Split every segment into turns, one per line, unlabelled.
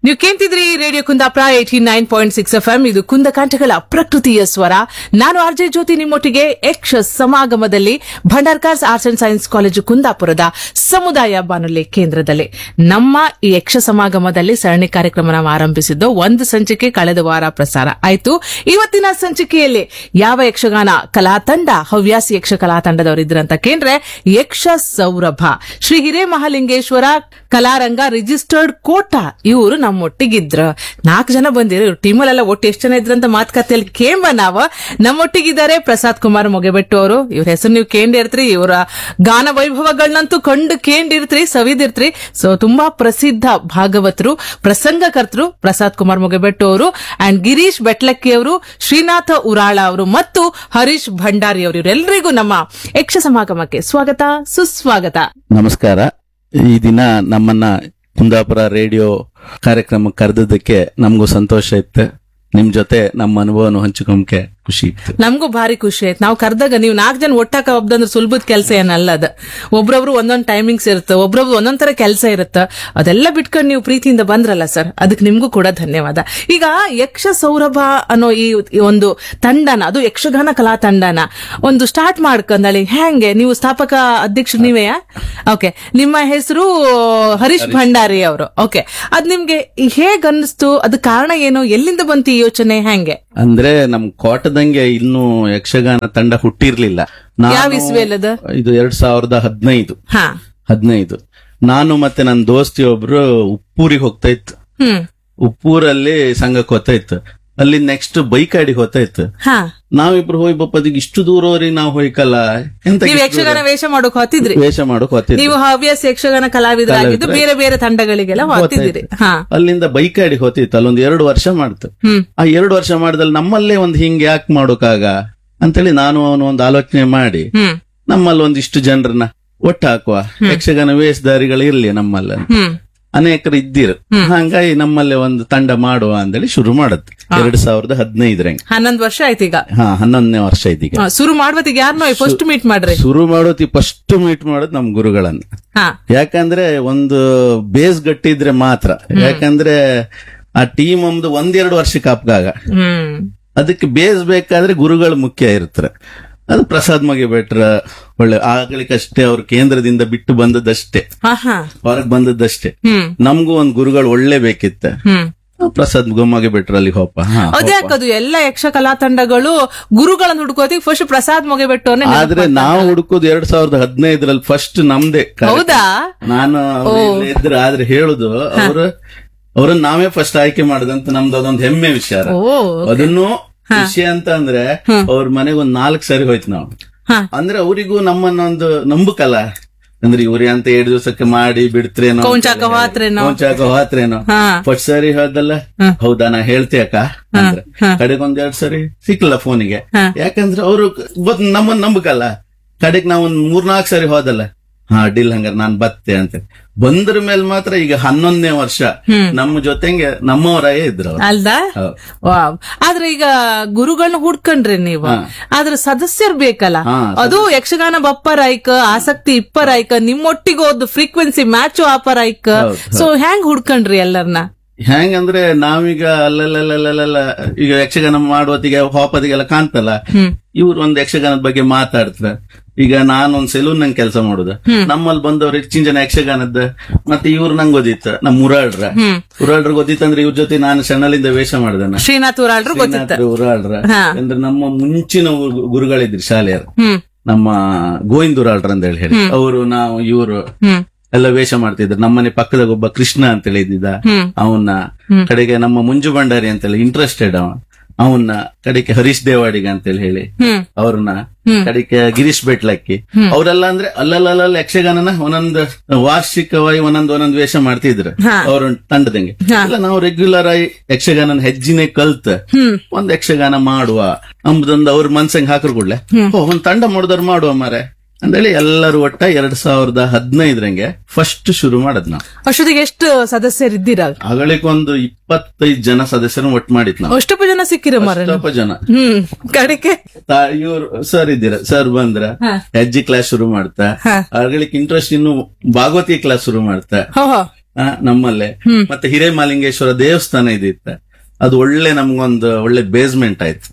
ನೀವು ಕೇಳ್ತಿದ್ರಿ radio Kundapura 89.6 FM. ಇದು ಕುಂದಕಾಂಠಗಳ ಪ್ರಕೃತಿಯ ಸ್ವರ. ನಾನು ಆರ್ಜೆ ಜ್ಯೋತಿ ನಿಮ್ಮೊಟ್ಟಿಗೆ ಯಕ್ಷ ಸಮಾಗಮದಲ್ಲಿ Bhandarkars arts and science college ಕುಂದಾಪುರದ ಸಮುದಾಯ ಬಾನುಲಿ ಕೇಂದ್ರದಲ್ಲಿ ನಮ್ಮ ಈ ಯಕ್ಷ ಸಮಾಗಮದಲ್ಲಿ ಸರಣಿ ಕಾರ್ಯಕ್ರಮ ನಾವು ಆರಂಭಿಸಿದ್ದು. ಒಂದು ಸಂಚಿಕೆ ಕಳೆದ ವಾರ ಪ್ರಸಾರ ಆಯಿತು. ಇವತ್ತಿನ ಸಂಚಿಕೆಯಲ್ಲಿ ಯಾವ ಯಕ್ಷಗಾನ ಕಲಾ ತಂಡ, ಹವ್ಯಾಸಿ ಯಕ್ಷ ಕಲಾ ತಂಡದವರಿದ್ರಂತ ಕೇಂದ್ರೆ ಯಕ್ಷ ಸೌರಭ, ಶ್ರೀ ಹಿರೇಮಹಾಲಿಂಗೇಶ್ವರ ಕಲಾರಂಗ ರಿಜಿಸ್ಟರ್ಡ್ ಕೋಟ ಇವರು ನಮ್ಮೊಟ್ಟಿಗಿದ್ರ. 4 ಜನ ಬಂದಿರು. ಟೀಮಲ್ಲೆಲ್ಲ ಒಟ್ಟು ಎಷ್ಟು ಜನ ಇದ್ರಂತ ಮಾತುಕತೆಯಲ್ಲಿ ಕೇಂಬ ನಾವು. ನಮ್ಮೊಟ್ಟಿಗಿದ್ದಾರೆ ಪ್ರಸಾದ್ ಕುಮಾರ್ ಮೊಗೆಬೆಟ್ಟು ಅವರು. ಇವ್ರ ಹೆಸರು ನೀವು ಕೇಂಡಿರ್ತ್ರಿ, ಇವರ ಗಾನ ವೈಭವಗಳನ್ನಂತೂ ಕಂಡು ಕೇಂಡಿರ್ತ್ರಿ, ಸವಿದಿರ್ತ್ರಿ. ಸೊ ತುಂಬಾ ಪ್ರಸಿದ್ಧ ಭಾಗವತರು, ಪ್ರಸಂಗಕರ್ತರು ಪ್ರಸಾದ್ ಕುಮಾರ್ ಮೊಗೆಬೆಟ್ಟು ಅವರು, ಅಂಡ್ ಗಿರೀಶ್ ಬೆಟ್ಲಕ್ಕಿ ಅವರು, ಶ್ರೀನಾಥ ಉರಾಳ ಅವರು ಮತ್ತು ಹರೀಶ್ ಭಂಡಾರಿ ಅವರು. ಇವರೆಲ್ಲರಿಗೂ ನಮ್ಮ ಯಕ್ಷ ಸಮಾಗಮಕ್ಕೆ ಸ್ವಾಗತ, ಸುಸ್ವಾಗತ.
ನಮಸ್ಕಾರ. ಈ ದಿನ ನಮ್ಮನ್ನ ಕುಂದಾಪುರ ರೇಡಿಯೋ ಕಾರ್ಯಕ್ರಮ ಕರೆದಕ್ಕೆ ನಮಗೂ ಸಂತೋಷ ಇತ್ತು. ನಿಮ್ ಜೊತೆ ನಮ್ಮ ಅನುಭವನ ಹಂಚಿಕೊಂಡ್ಕೆ ಖುಷಿ ಇತ್ತು.
ನಮಗೂ ಭಾರಿ ಖುಷಿ ಆಯ್ತು. ನಾವು ಕರೆದಾಗ ನೀವು 4 ಜನ ಒಟ್ಟಾಕ ಒಬ್ದಂದ್ರೆ ಸುಲಭದ ಕೆಲಸ ಏನಲ್ಲ. ಅದ ಒಬ್ರೊಬ್ರು ಒಂದೊಂದು ಟೈಮಿಂಗ್ಸ್ ಇರುತ್ತೆ, ಒಬ್ರೊಬ್ರು ಒಂದೊಂದ್ ತರ ಕೆಲಸ ಇರುತ್ತೆ. ಅದೆಲ್ಲ ಬಿಟ್ಕೊಂಡು ನೀವು ಪ್ರೀತಿಯಿಂದ ಬಂದ್ರಲ್ಲ ಸರ್, ಅದಕ್ಕೆ ನಿಮ್ಗೂ ಕೂಡ ಧನ್ಯವಾದ. ಈಗ ಯಕ್ಷ ಸೌರಭ ಅನ್ನೋ ಈ ಒಂದು ತಂಡನ, ಅದು ಯಕ್ಷಗಾನ ಕಲಾ ತಂಡನ ಒಂದು ಸ್ಟಾರ್ಟ್ ಮಾಡ್ಕೊಂಡಳಿ ಹೆಂಗೆ? ನೀವು ಸ್ಥಾಪಕ ಅಧ್ಯಕ್ಷರು ನೀವೇ? ಓಕೆ. ನಿಮ್ಮ ಹೆಸರು ಹರೀಶ್ ಭಂಡಾರಿ ಅವರು. ಓಕೆ. ಅದ್ ನಿಮ್ಗೆ ಹೇಗ್ ಅನ್ನಿಸ್ತು? ಅದ್ ಕಾರಣ ಏನು? ಎಲ್ಲಿಂದ ಬಂತು ಈ ಯೋಚನೆ? ಹೆಂಗೆ
ಅಂದ್ರೆ ನಮ್ ಕೋಟದಂಗೆ ಇನ್ನು ಯಕ್ಷಗಾನ ತಂಡ ಹುಟ್ಟಿರ್ಲಿಲ್ಲ.
ಯಾವ ಇಸ್ವೇಲದ?
ಇದು 2015. ನಾನು ಮತ್ತೆ ನನ್ನ ದೋಸ್ತಿ ಒಬ್ರು ಉಪ್ಪೂರಿಗೆ ಹೋಗ್ತಾ ಇತ್ತು. ಉಪ್ಪೂರಲ್ಲಿ ಸಂಘಕ್ಕೆ ಹೋಗ್ತಾ ಇತ್ತು. ಅಲ್ಲಿ ನೆಕ್ಸ್ಟ್ ಬೈಕಾಡಿಗೆ ಹೋಗ್ತಾ ಇತ್ತು. ನಾವಿಬ್ರು ಹೋಗಿ ಬಪ್ಪದಿಗೆ ಇಷ್ಟು ದೂರವರೆಗೆ ನಾವು ಹೋಯ್ಕಲ್ಲ ಎಂತ
ಯಕ್ಷಗಾನ ವೇಷ ಮಾಡೋಕ್ ಹೋಗ್ತಿದ್ರಿ?
ವೇಷ ಮಾಡೋಕ್ ಹೋಗ್ತಿದ್ರಿ.
ನೀವು ಹವ್ಯಾಸ ಯಕ್ಷಗಾನ ಕಲಾವಿದರಾಗಿದ್ದು ಬೇರೆ ಬೇರೆ ತಂಡಗಳಿಗೆಲ್ಲ ಹೋಗ್ತಿದ್ದೀರಿ.
ಅಲ್ಲಿಂದ ಬೈಕಾಡಿಗೆ ಹೋಗ್ತಿತ್ತು. ಅಲ್ಲೊಂದು 2 ವರ್ಷ ಮಾಡ್ತು. ಆ 2 ವರ್ಷ ಮಾಡಿದಲ್ಲಿ ನಮ್ಮಲ್ಲೇ ಒಂದು ಹಿಂಗೆ ಯಾಕೆ ಮಾಡೋಕಾಗ ಅಂತೇಳಿ ನಾನು ಅವನು ಒಂದು ಆಲೋಚನೆ ಮಾಡಿ ನಮ್ಮಲ್ಲಿ ಒಂದಿಷ್ಟು ಜನರನ್ನ ಒಟ್ಟು ಹಾಕುವ, ಯಕ್ಷಗಾನ ವೇಷಧಾರಿಗಳು ಇರ್ಲಿ ನಮ್ಮಲ್ಲ, ಅನೇಕರು ಇದ್ದೀರು. ಹಂಗಾಗಿ ನಮ್ಮಲ್ಲೇ ಒಂದು ತಂಡ ಮಾಡುವ ಅಂತೇಳಿ ಶುರು ಮಾಡತ್ 2015.
11 ವರ್ಷ ಆಯ್ತು ಈಗ.
11ನೇ ವರ್ಷ ಐತಿ ಈಗ.
ಶುರು ಮಾಡುವತ್ತಿಗೆ ಯಾರನ್ನೋ ಫಸ್ಟ್ ಮೀಟ್ ಮಾಡ್ರಿ?
ಶುರು ಮಾಡೋತಿ ಫಸ್ಟ್ ಮೀಟ್ ಮಾಡೋದು ನಮ್ ಗುರುಗಳನ್ನ. ಯಾಕಂದ್ರೆ ಒಂದು ಬೇಸ್ ಗಟ್ಟಿದ್ರೆ ಮಾತ್ರ. ಯಾಕಂದ್ರೆ ಆ ಟೀಮ್ ಒಂದು 1-2 ವರ್ಷಕ್ಕೆ ಅಪ್ಗಾಗ ಅದಕ್ಕೆ ಬೇಸ್ ಬೇಕಾದ್ರೆ ಗುರುಗಳು ಮುಖ್ಯ ಇರ್ತಾರೆ. ಅದು ಪ್ರಸಾದ್ ಮೊಗೆಬೆಟ್ರ ಒಳ್ಳೆ ಆಗ್ಲಿಕ್ಕಷ್ಟೇ ಅವ್ರ ಕೇಂದ್ರದಿಂದ ಬಿಟ್ಟು ಬಂದದ್ದಷ್ಟೇ, ಹೊರಗ್ ಬಂದದ್ದಷ್ಟೇ. ನಮ್ಗೂ ಒಂದ್ ಗುರುಗಳು ಒಳ್ಳೆ ಬೇಕಿತ್ತ. ಪ್ರಸಾದ್ ಮೊಗೆಬೆಟ್ರ ಅಲ್ಲಿ ಹೋಪ.
ಅದ್ಯಾಕದು ಎಲ್ಲ ಯಕ್ಷ ಕಲಾ ತಂಡಗಳು ಗುರುಗಳನ್ನ ಹುಡುಕೋತಿ ಫಸ್ಟ್ ಪ್ರಸಾದ್ ಮೊಗೆಬೆಟ್ಟು?
ಆದ್ರೆ ನಾವು ಹುಡುಕೋದು 2015 ಫಸ್ಟ್ ನಮ್ದೇ.
ಹೌದಾ?
ನಾನು ಇದ್ರೆ ಆದ್ರೆ ಹೇಳುದು ಅವ್ರನ್ನ ನಾವೇ ಫಸ್ಟ್ ಆಯ್ಕೆ ಮಾಡದಂತ ನಮ್ದು ಅದೊಂದು ಹೆಮ್ಮೆ ವಿಚಾರ. ಅದನ್ನು ವಿಷಯ ಅಂತ ಅಂದ್ರೆ ಅವ್ರ ಮನೆಗೆ 4 ಸರಿ ಹೋಯ್ತು ನಾವು. ಅಂದ್ರೆ ಅವರಿಗೂ ನಮ್ಮನ್ನೊಂದು ನಂಬಕಲ್ಲ. ಅಂದ್ರೆ ಇವ್ರಿ ಅಂತ 7 ದಿವಸಕ್ಕೆ ಮಾಡಿ ಬಿಡ್ತ್ರೇನೋ, ಹೋತ್ರೇನೋ. ಫಸ್ಟ್ ಸರಿ ಹೇಳ್ದಲ್ಲ, ಹೌದಾ ನಾ ಹೇಳ್ತೀಯಕ್ಕ ಅಂದ್ರೆ ಕಡೆಗೊಂದ್ 2 ಸರಿ ಸಿಕ್ಕಲ್ಲ ಫೋನಿಗೆ. ಯಾಕಂದ್ರೆ ಅವ್ರು ನಮ್ಮನ್ನ ನಂಬಕಲ್ಲ. ಕಡೆಗ್ ನಾವ್ 3-4 ಸರಿ ಹೋದಲ್ಲ, ಅಡ್ಡಿಲ್ಲ ಹಂಗಾರ ನಾನ್ ಬತ್ತೆ ಅಂತ ಬಂದ್ರ ಮೇಲೆ ಮಾತ್ರ ಈಗ 11ನೇ ವರ್ಷ ನಮ್ಮ ಜೊತೆಗೆ ನಮ್ಮವರಾಯೇ ಇದ್ರು
ಅಲ್ದಾ? ಆದ್ರೆ ಈಗ ಗುರುಗಳನ್ನ ಹುಡ್ಕೊಂಡ್ರಿ ನೀವು, ಆದ್ರೆ ಸದಸ್ಯರು ಬೇಕಲ್ಲ. ಅದು ಯಕ್ಷಗಾನ ಬಪ್ಪರಾಯ್ಕ, ಆಸಕ್ತಿ ಇಪ್ಪರಾಯ್ಕ, ನಿಮ್ಮೊಟ್ಟಿಗೆ ಹೋದ್ ಫ್ರೀಕ್ವೆನ್ಸಿ ಮ್ಯಾಚು ಆಪರಾಯ್ಕ. ಸೊ ಹೆಂಗ್ ಹುಡ್ಕೊಂಡ್ರಿ ಎಲ್ಲರನ್ನ?
ಹೆಂಗಂದ್ರೆ ನಾವೀಗ ಅಲ್ಲಲ್ಲ ಈಗ ಯಕ್ಷಗಾನ ಮಾಡುವತ್ತಿಗೆ ಹೋಪದಿಗೆಲ್ಲ ಕಾಣ್ತಲ್ಲ, ಇವ್ರು ಒಂದ್ ಯಕ್ಷಗಾನದ ಬಗ್ಗೆ ಮಾತಾಡ್ತಾರೆ. ಈಗ ನಾನೊಂದ್ ಸೆಲೂನ್ ನಂಗೆ ಕೆಲಸ ಮಾಡುದು, ನಮ್ಮಲ್ಲಿ ಬಂದವ್ರು ಹೆಚ್ಚಿನ ಜನ ಯಕ್ಷಗಾನದ. ಮತ್ತೆ ಇವ್ರು ನಂಗೆ ಗೊತ್ತಿತ್ತ, ನಮ್ ಉರಾಳ್ರ ಗೊತ್ತಿತ್ತಂದ್ರೆ ಇವ್ರ ಜೊತೆ ನಾನು ಸಣ್ಣಲಿಂದ ವೇಷ ಮಾಡಿದೆ.
ಶ್ರೀನಾಥ್
ಉರಾಳ್ರ ಅಂದ್ರೆ ನಮ್ಮ ಮುಂಚಿನ ಗುರುಗಳಿದ್ರಿ ಶಾಲೆಯರು, ನಮ್ಮ ಗೋವಿಂದ್ ಉರಾಳ್ರ ಅಂತ ಹೇಳಿ ಅವರು, ನಾವು ಇವರು ಎಲ್ಲ ವೇಷ ಮಾಡ್ತಿದ್ರು. ನಮ್ಮನೆ ಪಕ್ಕದಾಗ ಒಬ್ಬ ಕೃಷ್ಣ ಅಂತೇಳಿ ಇದ್ದಿದ್ದ, ಅವನ್ನ ಕಡೆಗೆ ನಮ್ಮ ಮಂಜು ಭಂಡಾರಿ ಅಂತೇಳಿ ಇಂಟ್ರೆಸ್ಟೆಡ್ ಅವನ್ನ ಕಡೆಗೆ ಹರೀಶ್ ದೇವಾಡಿಗ ಅಂತೇಳಿ ಹೇಳಿ ಅವ್ರನ್ನ ಕಡೆಗೆ ಗಿರೀಶ್ ಬೆಟ್ಲಕ್ಕಿ ಅವರೆಲ್ಲ ಅಂದ್ರೆ ಅಲ್ಲಲ್ಲ ಯಕ್ಷಗಾನನ ಒಂದೊಂದು ವಾರ್ಷಿಕವಾಗಿ ಒಂದೊಂದ್ ವೇಷ ಮಾಡ್ತಿದ್ರು ಅವ್ರ ತಂಡದಂಗೆ. ಎಲ್ಲ ನಾವು ರೆಗ್ಯುಲರ್ ಆಗಿ ಯಕ್ಷಗಾನ ಹೆಜ್ಜಿನೇ ಕಲ್ತ್ ಒಂದ್ ಯಕ್ಷಗಾನ ಮಾಡುವ ಅಂಬುದೊಂದು ಅವ್ರ ಮನ್ಸಂಗ್ ಹಾಕ್ರ ಕೂಡ್ಲೆ ಒಂದ್ ತಂಡ ಮಾಡಿದವ್ರು ಮಾಡುವ ಮಾರೆ ಅಂದೇಳಿ ಎಲ್ಲರೂ ಒಟ್ಟ 2015 ಫಸ್ಟ್ ಶುರು ಮಾಡದ್ ನಾವು.
ಅಷ್ಟೊತ್ತಿಗೆ ಎಷ್ಟು ಸದಸ್ಯರಿದ್ದೀರ?
ಅಗಳಿಗೊಂದು 25 ಜನ ಸದಸ್ಯರು ಒಟ್ಟು ಮಾಡಿದ್ ನಾವು.
ಅಷ್ಟಪ್ಪ ಜನ ಸಿಕ್ಕಿರ ಮಾರ?
ಜನ
ಕಡೆಗೆ
ಇವ್ರು ಸರ್ ಇದ್ದೀರ, ಸರ್ ಬಂದ್ರ ಹೆಜ್ಜೆ ಕ್ಲಾಸ್ ಶುರು ಮಾಡ್ತಾ, ಅಗಳಿಗೆ ಇಂಟ್ರೆಸ್ಟ್ ಇನ್ನು ಭಾಗವತಿ ಕ್ಲಾಸ್ ಶುರು ಮಾಡ್ತಾ, ನಮ್ಮಲ್ಲೇ. ಮತ್ತೆ ಹಿರೇಮಾಲಿಂಗೇಶ್ವರ ದೇವಸ್ಥಾನ ಇದಿತ್ತ, ಅದು ಒಳ್ಳೆ ನಮ್ಗೊಂದು ಒಳ್ಳೆ ಬೇಸ್ಮೆಂಟ್ ಆಯ್ತು.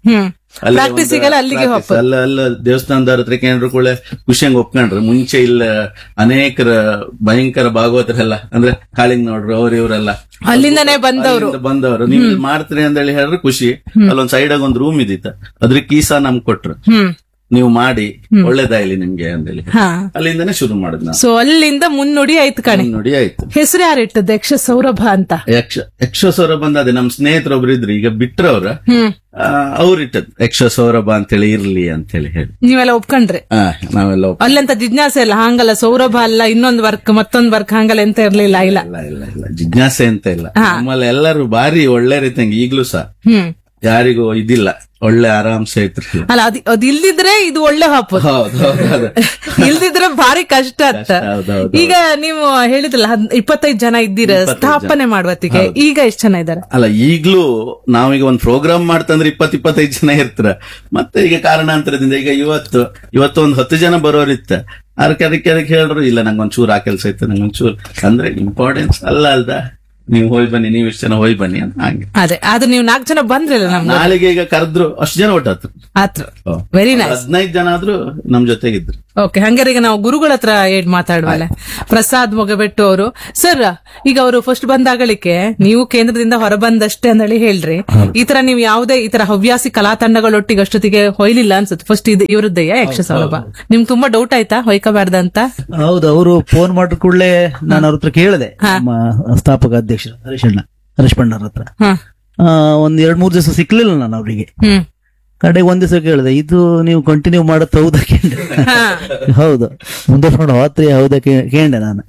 ಅಲ್ಲ ದೇವಸ್ಥಾನದವ್ರ ಹತ್ರ ಕೇಂದ್ರ ಕೂಡ ಖುಷಿಯಂಗ್ ಒಪ್ಕೊಂಡ್ರು. ಮುಂಚೆ ಇಲ್ಲ ಅನೇಕರ ಭಯಂಕರ ಭಾಗವತರೆಲ್ಲ ಅಂದ್ರೆ ಕಾಳಿಂಗ್ ನೋಡ್ರು ಅವ್ರ ಇವರೆಲ್ಲ
ಅಲ್ಲಿಂದನೇ ಬಂದವರು
ನೀವು ಮಾಡ್ತೀರಿ ಅಂತ ಹೇಳಿ ಹೇಳಿದ್ರೆ ಖುಷಿ. ಅಲ್ಲೊಂದ್ ಸೈಡ್ ಆಗ ಒಂದ್ ರೂಮ್ ಇದ್ದಿತ್ತ, ಅದ್ರ ಕೀಸಾ ನಮ್ಗೆ ಕೊಟ್ರು, ನೀವು ಮಾಡಿ ಒಳ್ಳೇದಾಯ್ಲಿ ನಿಮ್ಗೆ ಅಂತೇಳಿ ಅಲ್ಲಿಂದನೇ ಶುರು ಮಾಡಿದ್ ನಾವು.
ಸೊ ಅಲ್ಲಿಂದ ಮುನ್ನುಡಿ ಆಯ್ತು ಕಣೆ.
ಮುನ್ನುಡಿ ಆಯ್ತು.
ಹೆಸರು ಯಾರಿಟ್ಟದ್ದು? ಯಕ್ಷ ಸೌರಭ ಅಂತ.
ಯಕ್ಷ ಸೌರಭ ಅಂತ ಅದೇ ನಮ್ ಸ್ನೇಹಿತರೊಬ್ರು ಇದ್ರು, ಈಗ ಬಿಟ್ರವ್ರ, ಅವ್ರಿಟ್ಟದ್ ಯಕ್ಷ ಸೌರಭ ಅಂತೇಳಿ ಇರ್ಲಿ ಅಂತೇಳಿ ಹೇಳಿ.
ನೀವೆಲ್ಲ ಒಪ್ಕೊಂಡ್ರೆ?
ನಾವೆಲ್ಲ
ಅಲ್ಲಂತ ಜಿಜ್ಞಾಸೆ ಇಲ್ಲ, ಹಂಗಲ್ಲ ಸೌರಭ ಅಲ್ಲ ಇನ್ನೊಂದ್ ವರ್ಕ್ ಮತ್ತೊಂದ್ ವರ್ಕ್ ಹಂಗಲ್ಲ ಎಂತ ಇರ್ಲಿಲ್ಲ? ಇಲ್ಲ
ಜಿಜ್ಞಾಸೆ ಅಂತ ಇಲ್ಲ ನಮ್ಮಲ್ಲಿ. ಎಲ್ಲರೂ ಬಾರಿ ಒಳ್ಳೆ ರೀತಿಯಂಗೆ ಈಗ್ಲೂ ಸಹ ಯಾರಿಗೂ ಇದಿಲ್ಲ, ಒಳ್ಳೆ ಆರಾಮ್ಸೆ ಐತ್ರಿ.
ಅಲ್ಲ ಅದು ಇಲ್ದಿದ್ರೆ ಇದು ಒಳ್ಳೆ ಹಾಪು, ಇಲ್ದಿದ್ರೆ ಭಾರಿ ಕಷ್ಟ ಅಂತ. ಈಗ ನೀವು ಹೇಳಿದ್ರಲ್ಲ 25 ಜನ ಇದ್ದೀರ ಸ್ಥಾಪನೆ ಮಾಡುವತ್ತಿಗೆ, ಈಗ ಎಷ್ಟು ಜನ ಇದಾರೆ?
ಅಲ್ಲ ಈಗ್ಲೂ ನಾವೀಗ ಒಂದ್ ಪ್ರೋಗ್ರಾಮ್ ಮಾಡ್ತಂದ್ರೆ 20-25 ಜನ ಇರ್ತಾರ. ಮತ್ತೆ ಈಗ ಕಾರಣಾಂತರದಿಂದ ಈಗ ಇವತ್ತು ಒಂದ್ 10 ಜನ ಬರೋರಿತ್ತ, ಅದಕ್ಕೆ ಹೇಳಿದ್ರು ಇಲ್ಲ ನಂಗೊಂಚೂರು ಆ ಕೆಲಸ ಇತ್ತು, ನಂಗೊಂಚೂರು ಅಂದ್ರೆ ಇಂಪಾರ್ಟೆನ್ಸ್ ಅಲ್ದ ನೀವು ಹೋಯ್ ಬನ್ನಿ, ನೀವು ಇಷ್ಟು ಜನ ಹೋಯ್ ಬನ್ನಿ ಅಂತ ಹಂಗೆ.
ಅದೇ ಆದ್ರೆ ನೀವು 4 ಜನ ಬಂದ್ರಲ್ಲ ನಮ್ಗೆ.
ನಾಳೆಗೆ ಈಗ ಕರೆದ್ರು ಅಷ್ಟು ಜನ ಒಟ್ಟಾದ್ರು.
Very nice.
15 ಜನ ಆದ್ರೂ ನಮ್ ಜೊತೆಗಿದ್ರು.
ಓಕೆ, ಹಂಗಾರೆ ಈಗ ನಾವು ಗುರುಗಳ ಹತ್ರ ಮಾತಾಡುವಲ್ಲ. ಪ್ರಸಾದ್ ಮೊಗಬೆಟ್ಟು ಅವರು ಸರ್, ಈಗ ಅವರು ಫಸ್ಟ್ ಬಂದಾಗಳಿಕೆ ನೀವು ಕೇಂದ್ರದಿಂದ ಹೊರ ಬಂದಷ್ಟೇ ಅಂದೇಳಿ ಹೇಳ್ರಿ, ಈ ತರ ನೀವು ಯಾವುದೇ ಈ ತರ ಹವ್ಯಾಸಿ ಕಲಾ ತಂಡಗಳೊಟ್ಟಿಗೆ ಅಷ್ಟೊತ್ತಿಗೆ ಹೊಯ್ಲಿಲ್ಲ ಅನ್ಸುತ್ತೆ. ಫಸ್ಟ್ ಇವರದ್ದಯ್ಯ ಯಕ್ಷ ಸೌರಭ, ನಿಮ್ಗೆ ತುಂಬಾ ಡೌಟ್ ಆಯ್ತಾ ಹೊಯ್ಕಬಾರ್ದ ಅಂತ?
ಹೌದು, ಅವರು ಫೋನ್ ಮಾಡಿದ ಕೂಡಲೇ ನಾನು ಅವ್ರ ಹತ್ರ ಕೇಳಿದೆ, ನಮ್ಮ ಸ್ಥಾಪಕ ಅಧ್ಯಕ್ಷ ಹರೀಶ್ ಭಂಡಾರ್ ಹತ್ರ. ಒಂದ್ 2-3 ದಿವಸ ಸಿಕ್ಲಿಲ್ಲ ನಾನು ಅವ್ರಿಗೆ. ಕಡೆಗೆ ಒಂದ್ ದಿವಸ ಕೇಳಿದೆ, ಇದು ನೀವು ಕಂಟಿನ್ಯೂ ಮಾಡತ್ ಹೌದಾ ಕೇಂಡೆ? ಹೌದು, ಮುಂದುವರ್ಕೊಂಡು ಹೋತ್ರಿ ಹೌದಾ ಕೇಂಡೆ ನಾನು.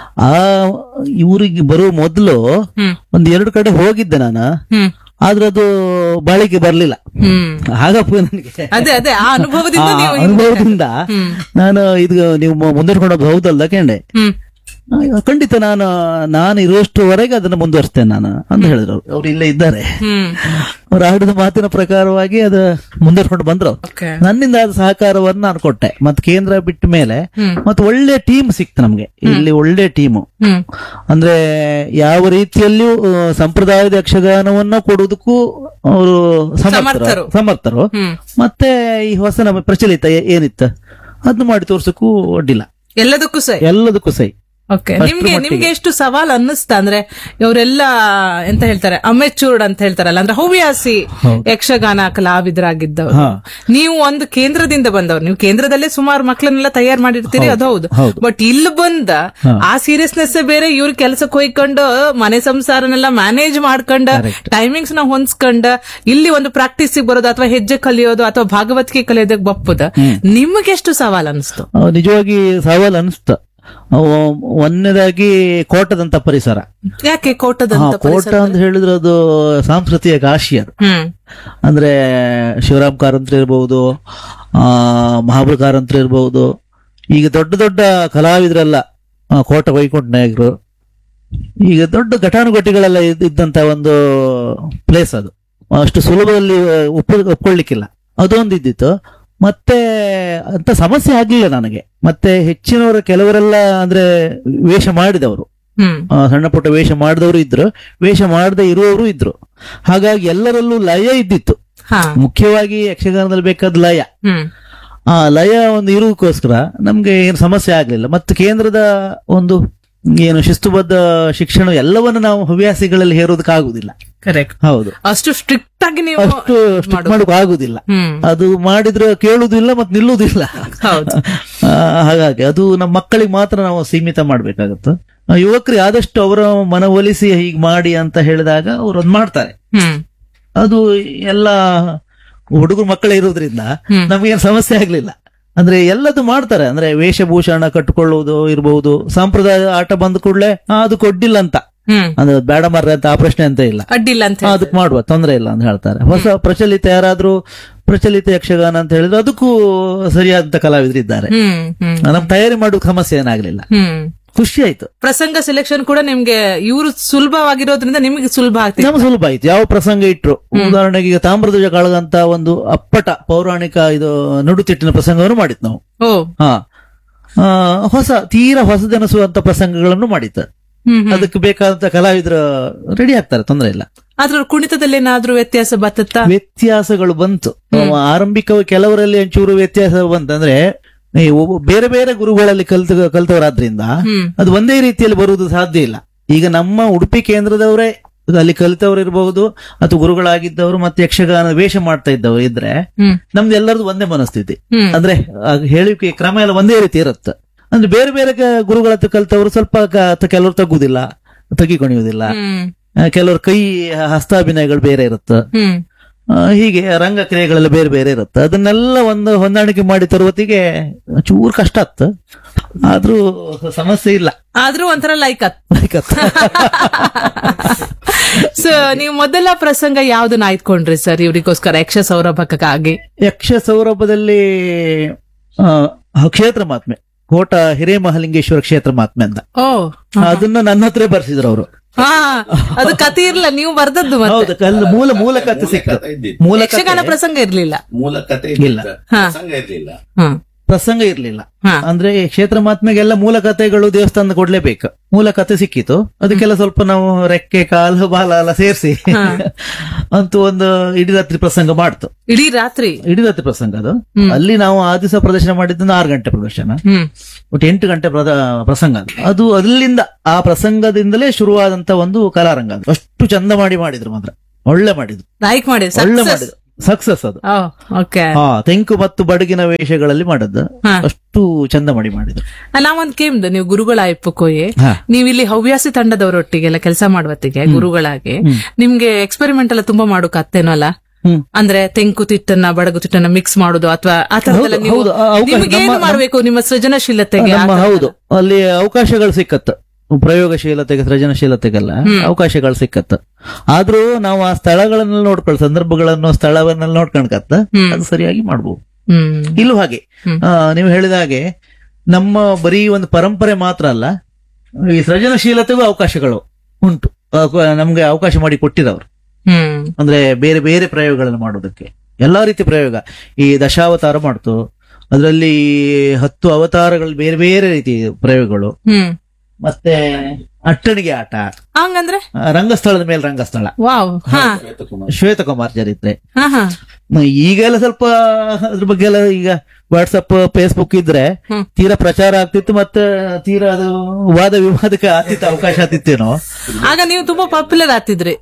ಇವ್ರಿಗೆ ಬರುವ ಮೊದಲು 1-2 ಕಡೆ ಹೋಗಿದ್ದೆ ನಾನು, ಆದ್ರೆ ಅದು ಬಾಳಿಕೆ ಬರ್ಲಿಲ್ಲ. ಹಾಗಪ್ಪ ನನಗೆ ಅನುಭವದಿಂದ ನಾನು ಇದು ನೀವು ಮುಂದುವರ್ಕೊಂಡು ಹೌದಲ್ದ ಕೇಂಡೆ. ಖಂಡಿತ ನಾನು ಇರುವಷ್ಟುವರೆಗೆ ಅದನ್ನ ಮುಂದುವರಿಸ್ತೇನೆ ನಾನು ಅಂತ ಹೇಳಿದ್ರು. ಅವ್ರು ಇಲ್ಲೇ ಇದ್ದಾರೆ. ಅವ್ರು ಆಡಿದ ಮಾತಿನ ಪ್ರಕಾರವಾಗಿ ಅದು ಮುಂದುವರ್ಕೊಂಡು ಬಂದ್ರು. ನನ್ನಿಂದ ಆದ ಸಹಕಾರವನ್ನು ನಾನು ಕೊಟ್ಟೆ. ಮತ್ತೆ ಕೇಂದ್ರ ಬಿಟ್ಟ ಮೇಲೆ ಮತ್ತೆ ಒಳ್ಳೆ ಟೀಮ್ ಸಿಕ್ತು ನಮ್ಗೆ ಇಲ್ಲಿ, ಒಳ್ಳೆ ಟೀಮು. ಅಂದ್ರೆ ಯಾವ ರೀತಿಯಲ್ಲಿಯೂ ಸಂಪ್ರದಾಯದ ಯಕ್ಷಗಾನವನ್ನ ಕೊಡುವುದಕ್ಕೂ ಅವರು ಸಮರ್ಥರು. ಮತ್ತೆ ಈ ಹೊಸ ನಮ್ಮ ಪ್ರಚಲಿತ ಏನಿತ್ತು ಅದನ್ನ ಮಾಡಿ ತೋರ್ಸಕ್ಕೂ ಅಡ್ಡಿಲ್ಲ, ಎಲ್ಲದಕ್ಕೂ ಸೈ.
ಓಕೆ, ನಿಮ್ಗೆ ಎಷ್ಟು ಸವಾಲ್ ಅನ್ನಿಸ್ತಾ? ಅಂದ್ರೆ ಇವರೆಲ್ಲ ಎಂತ ಹೇಳ್ತಾರೆ, ಅಮೆಚೂರ್ಡ್ ಅಂತ ಹೇಳ್ತಾರಲ್ಲ, ಅಂದ್ರೆ ಹವ್ಯಾಸಿ ಯಕ್ಷಗಾನ ಕಲಾವಿದರಾಗಿದ್ದವರು. ನೀವು ಒಂದು ಕೇಂದ್ರದಿಂದ ಬಂದವರು, ನೀವು ಕೇಂದ್ರದಲ್ಲೇ ಸುಮಾರು ಮಕ್ಕಳನ್ನೆಲ್ಲ ತಯಾರು ಮಾಡಿರ್ತೀರಿ, ಅದು ಹೌದು. ಬಟ್ ಇಲ್ಲಿ ಬಂದ ಆ ಸೀರಿಯಸ್ನೆಸ್ ಬೇರೆ, ಇವ್ರ ಕೆಲ್ಸಕ್ಕೆ ಹೋಯ್ಕೊಂಡು ಮನೆ ಸಂಸಾರನೆಲ್ಲ ಮ್ಯಾನೇಜ್ ಮಾಡ್ಕೊಂಡ ಟೈಮಿಂಗ್ಸ್ ನ ಹೊಂದ್ಸ್ಕೊಂಡ ಇಲ್ಲಿ ಒಂದು ಪ್ರಾಕ್ಟೀಸ್ ಬರೋದು ಅಥವಾ ಹೆಜ್ಜೆ ಕಲಿಯೋದು ಅಥವಾ ಭಾಗವತಿಕೆ ಕಲಿಯೋದಕ್ಕೆ ಬಪ್ಪುದ, ನಿಮ್ಗೆ ಎಷ್ಟು ಸವಾಲ್ ಅನಿಸ್ತು?
ನಿಜವಾಗಿ ಸವಾಲ್ ಅನಿಸ್ತು. ಒಂದನೇದಾಗಿ ಕೋಟದಂತ ಪರಿಸರ.
ಯಾಕೆ ಕೋಟ
ಅಂತ ಹೇಳಿದ್ರೆ ಅದು ಸಾಂಸ್ಕೃತಿಕ ಕಾಶಿ. ಅದು ಅಂದ್ರೆ ಶಿವರಾಮ್ ಕಾರಂತ್ರ ಇರ್ಬಹುದು, ಮಹಾಬಲ ಕಾರಂತ್ರ ಇರ್ಬಹುದು, ಈಗ ದೊಡ್ಡ ದೊಡ್ಡ ಕಲಾವಿದರೆಲ್ಲ, ಕೋಟ ವೈಕುಂಠ ನಾಯಕರು, ಈಗ ದೊಡ್ಡ ಘಟಾನುಘಟಿಗಳೆಲ್ಲ ಇದ್ದಂತ ಒಂದು ಪ್ಲೇಸ್. ಅದು ಅಷ್ಟು ಸುಲಭದಲ್ಲಿ ಒಪ್ಕೊಳ್ಳಿಕ್ಕಿಲ್ಲ. ಅದೊಂದು ಇದ್ದಿತ್ತು. ಮತ್ತೆ ಅಂತ ಸಮಸ್ಯೆ ಆಗ್ಲಿಲ್ಲ ನನಗೆ. ಮತ್ತೆ ಹೆಚ್ಚಿನವರು ಕೆಲವರೆಲ್ಲ ಅಂದ್ರೆ ವೇಷ ಮಾಡಿದವರು, ಸಣ್ಣ ಪುಟ್ಟ ವೇಷ ಮಾಡಿದವರು ಇದ್ರು, ವೇಷ ಮಾಡದೆ ಇರುವವರು ಇದ್ರು. ಹಾಗಾಗಿ ಎಲ್ಲರಲ್ಲೂ ಲಯ ಇದ್ದಿತ್ತು. ಮುಖ್ಯವಾಗಿ ಯಕ್ಷಗಾನದಲ್ಲಿ ಬೇಕಾದ ಲಯ. ಆ ಲಯ ಒಂದು ಇರುವುದಕ್ಕೋಸ್ಕರ ನಮ್ಗೆ ಏನು ಸಮಸ್ಯೆ ಆಗ್ಲಿಲ್ಲ. ಮತ್ತು ಕೇಂದ್ರದ ಒಂದು ಏನು ಶಿಸ್ತುಬದ್ಧ ಶಿಕ್ಷಣ ಎಲ್ಲವನ್ನು ನಾವು ಹವ್ಯಾಸಿಗಳಲ್ಲಿ ಹೇರೋದಕ್ಕಾಗುದಿಲ್ಲ. ಹೌದು,
ಅಷ್ಟು ಸ್ಟ್ರಿಕ್ಟ್ ಆಗಿ
ಅಷ್ಟು ಮಾಡೋಕೆ ಆಗುದಿಲ್ಲ. ಅದು ಮಾಡಿದ್ರೆ ಕೇಳುವುದಿಲ್ಲ ಮತ್ತೆ ನಿಲ್ಲುವುದಿಲ್ಲ. ಹಾಗಾಗಿ ಅದು ನಮ್ಮ ಮಕ್ಕಳಿಗೆ ಮಾತ್ರ ನಾವು ಸೀಮಿತ ಮಾಡ್ಬೇಕಾಗತ್ತೆ. ಯುವಕರಿಗೆ ಆದಷ್ಟು ಅವರ ಮನವೊಲಿಸಿ ಹೀಗೆ ಮಾಡಿ ಅಂತ ಹೇಳಿದಾಗ ಅವ್ರು ಅದ್ ಮಾಡ್ತಾರೆ. ಅದು ಎಲ್ಲ ಹುಡುಗರು ಮಕ್ಕಳೇ ಇರೋದ್ರಿಂದ ನಮ್ಗೇನು ಸಮಸ್ಯೆ ಆಗ್ಲಿಲ್ಲ. ಅಂದ್ರೆ ಎಲ್ಲದು ಮಾಡ್ತಾರೆ. ಅಂದ್ರೆ ವೇಷಭೂಷಣ ಕಟ್ಟಿಕೊಳ್ಳುವುದು ಇರಬಹುದು, ಸಾಂಪ್ರದಾಯ ಆಟ ಬಂದ ಕೂಡಲೇ ಅದು ಕೊಡ್ಡಿಲ್ಲ ಅಂತ, ಅಂದ್ರೆ ಬೇಡ ಮಾರ್ರೆ ಅಂತ ಆ ಪ್ರಶ್ನೆ ಅಂತ ಇಲ್ಲ,
ಅಡ್ಡಿಲ್ಲ ಅಂತ
ಅದಕ್ಕೆ ಮಾಡುವ ತೊಂದರೆ ಇಲ್ಲ ಅಂತ ಹೇಳ್ತಾರೆ. ಹೊಸ ಪ್ರಚಲಿತ ಯಾರಾದ್ರೂ ಪ್ರಚಲಿತ ಯಕ್ಷಗಾನ ಅಂತ ಹೇಳಿದ್ರೆ ಅದಕ್ಕೂ ಸರಿಯಾದಂತ ಕಲಾವಿದರು ಇದ್ದಾರೆ. ನಮ್ ತಯಾರಿ ಮಾಡೋಕೆ ಸಮಸ್ಯೆ ಏನಾಗ್ಲಿಲ್ಲ, ಖುಷಿ ಆಯ್ತು.
ಪ್ರಸಂಗ ಸೆಲೆಕ್ಷನ್ ಕೂಡ ನಿಮ್ಗೆ ಇವರು ಸುಲಭವಾಗಿರೋದ್ರಿಂದ ನಿಮ್ಗೆ ಸುಲಭ ಆಗ್ತದೆ.
ನಮ್ಗೆ ಸುಲಭ ಆಯ್ತು. ಯಾವ ಪ್ರಸಂಗ ಇಟ್ರು, ಉದಾಹರಣೆಗೆ ಈಗ ತಾಮ್ರಧ್ವಜ ಕಾಳಗಂತ ಒಂದು ಅಪ್ಪಟ ಪೌರಾಣಿಕ ಇದು ನುಡುತಿಟ್ಟಿನ ಪ್ರಸಂಗವನ್ನು ಮಾಡಿತ್ ನಾವು. ಹೊಸ ತೀರಾ ಹೊಸದೆನಿಸುವಂತ ಪ್ರಸಂಗಗಳನ್ನು ಮಾಡಿತ್ತು. ಅದಕ್ಕೆ ಬೇಕಾದಂತ ಕಲಾವಿದರು ರೆಡಿ ಆಗ್ತಾರೆ, ತೊಂದರೆ ಇಲ್ಲ.
ಆದ್ರೂ ಕುಣಿತದಲ್ಲಿ ಏನಾದ್ರೂ ವ್ಯತ್ಯಾಸ ಬರ್ತತ್ತಾ?
ವ್ಯತ್ಯಾಸಗಳು ಬಂತು. ಆರಂಭಿಕ ಕೆಲವರಲ್ಲಿ ಒಂಚೂರು ವ್ಯತ್ಯಾಸ ಬಂತಂದ್ರೆ ಬೇರೆ ಬೇರೆ ಗುರುಗಳಲ್ಲಿ ಕಲ್ತವರಾದ್ರಿಂದ ಅದು ಒಂದೇ ರೀತಿಯಲ್ಲಿ ಬರುವುದು ಸಾಧ್ಯ ಇಲ್ಲ. ಈಗ ನಮ್ಮ ಉಡುಪಿ ಕೇಂದ್ರದವರೇ ಅಲ್ಲಿ ಕಲಿತವ್ರು ಇರಬಹುದು ಅಥವಾ ಗುರುಗಳಾಗಿದ್ದವರು ಮತ್ತೆ ಯಕ್ಷಗಾನ ವೇಷ ಮಾಡ್ತಾ ಇದ್ದವರು ಇದ್ರೆ ನಮ್ದು ಎಲ್ಲರದು ಒಂದೇ ಮನಸ್ಥಿತಿ. ಅಂದ್ರೆ ಹೇಳಿಕೆ ಕ್ರಮ ಎಲ್ಲ ಒಂದೇ ರೀತಿ ಇರುತ್ತೆ. ಅಂದ್ರೆ ಬೇರೆ ಬೇರೆ ಗುರುಗಳ ಹತ್ರ ಕಲಿತವರು ಸ್ವಲ್ಪ ಕೆಲವರು ತಗ್ಗುದಿಲ್ಲ, ತಗ್ಗಿಕೊಣಿಯುವುದಿಲ್ಲ, ಕೆಲವರು ಕೈ ಹಸ್ತಾಭಿನಯಗಳು ಬೇರೆ ಇರುತ್ತೆ, ಹೀಗೆ ರಂಗಕ್ರಿಯೆಗಳೆಲ್ಲ ಬೇರೆ ಬೇರೆ ಇರುತ್ತೆ. ಅದನ್ನೆಲ್ಲ ಒಂದು ಹೊಂದಾಣಿಕೆ ಮಾಡಿ ತರುವತ್ತಿಗೆ ಚೂರು ಕಷ್ಟ ಆಗ್ತ, ಆದ್ರೂ ಸಮಸ್ಯೆ ಇಲ್ಲ.
ಆದ್ರೂ ಒಂಥರ ಲೈಕ್ ಸೊ ನೀವು ಮೊದಲ ಪ್ರಸಂಗ ಯಾವ್ದನ್ನ ಆಯ್ಕೊಂಡ್ರಿ ಸರ್ ಇವ್ರಿಗೋಸ್ಕರ ಯಕ್ಷ ಸೌರಭಕ್ಕಾಗಿ?
ಯಕ್ಷ ಸೌರಭದಲ್ಲಿ ಕ್ಷೇತ್ರ ಮಹಾತ್ಮೆ, ಕೋಟ ಹಿರೇಮಹಾಲಿಂಗೇಶ್ವರ ಕ್ಷೇತ್ರ ಮಹಾತ್ಮೆ ಅಂತ, ಅದನ್ನ ನನ್ನ ಹತ್ರ ಬರ್ಸಿದ್ರು ಅವರು.
ಅದು ಕತೆ ಇರ್ಲಿಲ್ಲ, ನೀವು ಬರ್ದದ್ದು?
ಹೌದು, ಮೂಲ ಕತೆ ಸಿಕ್ಕಿತ್ತು.
ಯಕ್ಷಗಾನ ಪ್ರಸಂಗ ಇರ್ಲಿಲ್ಲ,
ಮೂಲ ಕತೆ
ಇಲ್ಲ, ಪ್ರಸಂಗ ಇರ್ಲಿಲ್ಲ. ಅಂದ್ರೆ ಕ್ಷೇತ್ರ ಮಹಾತ್ಮೆಗೆಲ್ಲ ಮೂಲ ಕಥೆಗಳು ದೇವಸ್ಥಾನದ ಕೊಡ್ಲೇಬೇಕು. ಮೂಲ ಕಥೆ ಸಿಕ್ಕಿತು, ಅದಕ್ಕೆಲ್ಲ ಸ್ವಲ್ಪ ನಾವು ರೆಕ್ಕೆ ಕಾಲು ಬಾಲ ಎಲ್ಲ ಸೇರಿಸಿ ಅಂತೂ ಒಂದು ಇಡೀ ರಾತ್ರಿ ಪ್ರಸಂಗ ಮಾಡ್ತು.
ಇಡೀ ರಾತ್ರಿ
ಪ್ರಸಂಗ ಅದು. ಅಲ್ಲಿ ನಾವು ಆ ದಿವಸ ಪ್ರದರ್ಶನ ಮಾಡಿದ್ದು 6 ಗಂಟೆ ಪ್ರದರ್ಶನ, ಒಟ್ಟು 8 ಗಂಟೆ ಪ್ರಸಂಗ. ಅದು ಅಲ್ಲಿಂದ ಆ ಪ್ರಸಂಗದಿಂದಲೇ ಶುರುವಾದಂತ ಒಂದು ಕಲಾರಂಗ. ಅಷ್ಟು ಚಂದ ಮಾಡಿದ್ರು, ಮಾತ್ರ ಒಳ್ಳೆ ಮಾಡಿದ್ರು, ಒಳ್ಳೆ ಮಾಡಿದ್ರು, ಸಕ್ಸಸ್ ಅದು. ತೆಂಕು ಮತ್ತು ಬಡಗಿನ ವೇಷಗಳಲ್ಲಿ ಮಾಡದ್ದು, ಅಷ್ಟು ಚಂದ ಮಾಡಿದ್ರು.
ನಾವೊಂದ್ ಕೇಮ್ದು, ನೀವು ಗುರುಗಳಾಯ್ಪಕ್ಕೋಯೆ ನೀವು ಇಲ್ಲಿ ಹವ್ಯಾಸಿ ತಂಡದವರೊಟ್ಟಿಗೆಲ್ಲ ಕೆಲಸ ಮಾಡುವತ್ತಿಗೆ ಗುರುಗಳಾಗಿ ನಿಮ್ಗೆ ಎಕ್ಸ್ಪೆರಿಮೆಂಟ್ ಎಲ್ಲ ತುಂಬಾ ಮಾಡೋಕ್ ಆಗ್ತೇನೋ ಅಲ್ಲ? ಅಂದ್ರೆ ತೆಂಕು ತಿಟ್ಟನ್ನ ಬಡಗು ತಿಟ್ಟನ್ನ ಮಿಕ್ಸ್ ಮಾಡುದು ಅಥವಾ ಆ ತರದೆಲ್ಲ ನಿಮ್ಗೆ ಮಾಡ್ಬೇಕು ನಿಮ್ಮ ಸೃಜನಶೀಲತೆಗೆ?
ಹೌದು, ಅಲ್ಲಿ ಅವಕಾಶಗಳು ಸಿಕ್ಕತ್ತು, ಪ್ರಯೋಗಶೀಲತೆಗೆ ಸೃಜನಶೀಲತೆಗೆಲ್ಲ ಅವಕಾಶಗಳು ಸಿಕ್ಕತ್ತ. ಆದ್ರೂ ನಾವು ಆ ಸ್ಥಳಗಳನ್ನೆಲ್ಲ ನೋಡ್ಕೊಳ್ಳೋ ಸಂದರ್ಭಗಳನ್ನು ಸ್ಥಳವನ್ನೆಲ್ಲ ನೋಡ್ಕೊಂಡ್ಕತ್ತ ಅದು ಸರಿಯಾಗಿ ಮಾಡ್ಬೋದು. ಇಲ್ಲೂ ಹಾಗೆ ನೀವು ಹೇಳಿದ ಹಾಗೆ ನಮ್ಮ ಬರೀ ಒಂದು ಪರಂಪರೆ ಮಾತ್ರ ಅಲ್ಲ, ಈ ಸೃಜನಶೀಲತೆಗೂ ಅವಕಾಶಗಳು ಉಂಟು. ನಮ್ಗೆ ಅವಕಾಶ ಮಾಡಿ ಕೊಟ್ಟಿದವರು, ಅಂದ್ರೆ ಬೇರೆ ಬೇರೆ ಪ್ರಯೋಗಗಳನ್ನು ಮಾಡೋದಕ್ಕೆ ಎಲ್ಲಾ ರೀತಿ ಪ್ರಯೋಗ. ಈ ದಶಾವತಾರ ಮಾಡ್ತು, ಅದರಲ್ಲಿ 10 ಅವತಾರಗಳು, ಬೇರೆ ಬೇರೆ ರೀತಿ ಪ್ರಯೋಗಗಳು. ಮತ್ತೆ ಅಟ್ಟಣಿಗೆ ಆಟ,
ಹಂಗಂದ್ರೆ
ರಂಗಸ್ಥಳದ ಮೇಲೆ ರಂಗಸ್ಥಳ, ಶ್ವೇತಕುಮಾರ್ ಚರಿತ್ರೆ. ಈಗೆಲ್ಲ ಸ್ವಲ್ಪ ಅದ್ರ ಬಗ್ಗೆ ಎಲ್ಲ ಈಗ ವಾಟ್ಸಪ್ ಫೇಸ್ಬುಕ್ ಇದ್ರೆ ತೀರಾ ಪ್ರಚಾರ ಆಗ್ತಿತ್ತು, ಮತ್ತೆ ತೀರಾ ಅದು ವಾದ ವಿವಾದಕ್ಕೆ ಆಗ್ತಿತ್ತು, ಅವಕಾಶ ಆಗ್ತಿತ್ತೇನೋ.
ಆಗ ನೀವು ತುಂಬಾ ಪಾಪ್ಯುಲರ್ ಆಗ್ತಿದ್ರಿ.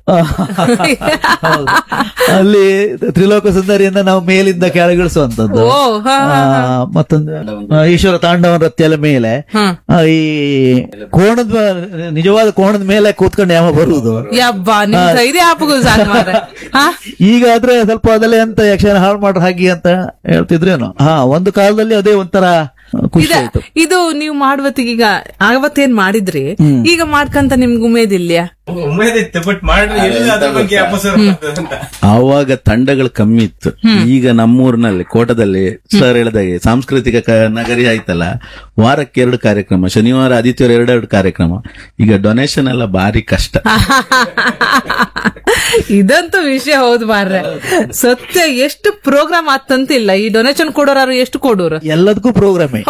ಅಲ್ಲಿ ತ್ರಿಲೋಕ ಸುಂದರಿಯಿಂದ ನಾವು ಮೇಲಿಂದ ಕೆಳಗಿಳಿಸುವಂತದ್ದು, ಮತ್ತೊಂದು ಈಶ್ವರ ತಾಂಡವ ನೃತ್ಯದ ಮೇಲೆ ಈ ಕೋಣದ ನಿಜವಾದ ಕೋಣದ ಮೇಲೆ ಕೂತ್ಕೊಂಡು ಯಾವ ಬರುವುದು. ಈಗ ಆದ್ರೆ ಸ್ವಲ್ಪ ಅದಲ್ಲೇ ಅಂತ ಯಕ್ಷಗಾನ ಹಾಳು ಮಾಡ್ರ ಹಾಗೆ ಅಂತ ಹೇಳ್ತಿದ್ರೇನು. ಒಂದು ಕಾಲದಲ್ಲಿ ಅದೇ ಒಂಥರ ಖುಷಿ ಆಯ್ತು.
ಇದು ನೀವು ಮಾಡುವತ್ತಿಗೆ ಈಗ ಆವತ್ತೇನ್ ಮಾಡಿದ್ರಿ, ಈಗ ಮಾಡ್ಕಂತ ನಿಮ್ಗೆ ಉಮೇದಿಲ್ಯಾ?
ಆವಾಗ ತಂಡಗಳು ಕಮ್ಮಿ ಇತ್ತು. ಈಗ ನಮ್ಮೂರಿನಲ್ಲಿ ಕೋಟದಲ್ಲಿ ಸರ್ ಹೇಳಿದಾಗೆ ಸಾಂಸ್ಕೃತಿಕ ನಗರಿ ಆಯ್ತಲ್ಲ, ವಾರಕ್ಕೆ 2 ಕಾರ್ಯಕ್ರಮ, ಶನಿವಾರ ಆದಿತ್ಯವಾರ 2 ಕಾರ್ಯಕ್ರಮ. ಈಗ ಡೊನೇಷನ್ ಎಲ್ಲ ಭಾರಿ ಕಷ್ಟ.
ಇದಂತೂ ವಿಷಯ ಹೌದು ಮಾರ್ರೆ, ಸತ್ಯ. ಎಷ್ಟು ಪ್ರೋಗ್ರಾಮ್ ಆಗ್ತಂತಿಲ್ಲ, ಈ ಡೊನೇಷನ್ ಕೊಡೋರು ಎಷ್ಟು ಕೊಡೋರು,
ಎಲ್ಲದಕ್ಕೂ ಪ್ರೋಗ್ರಾಮೇ.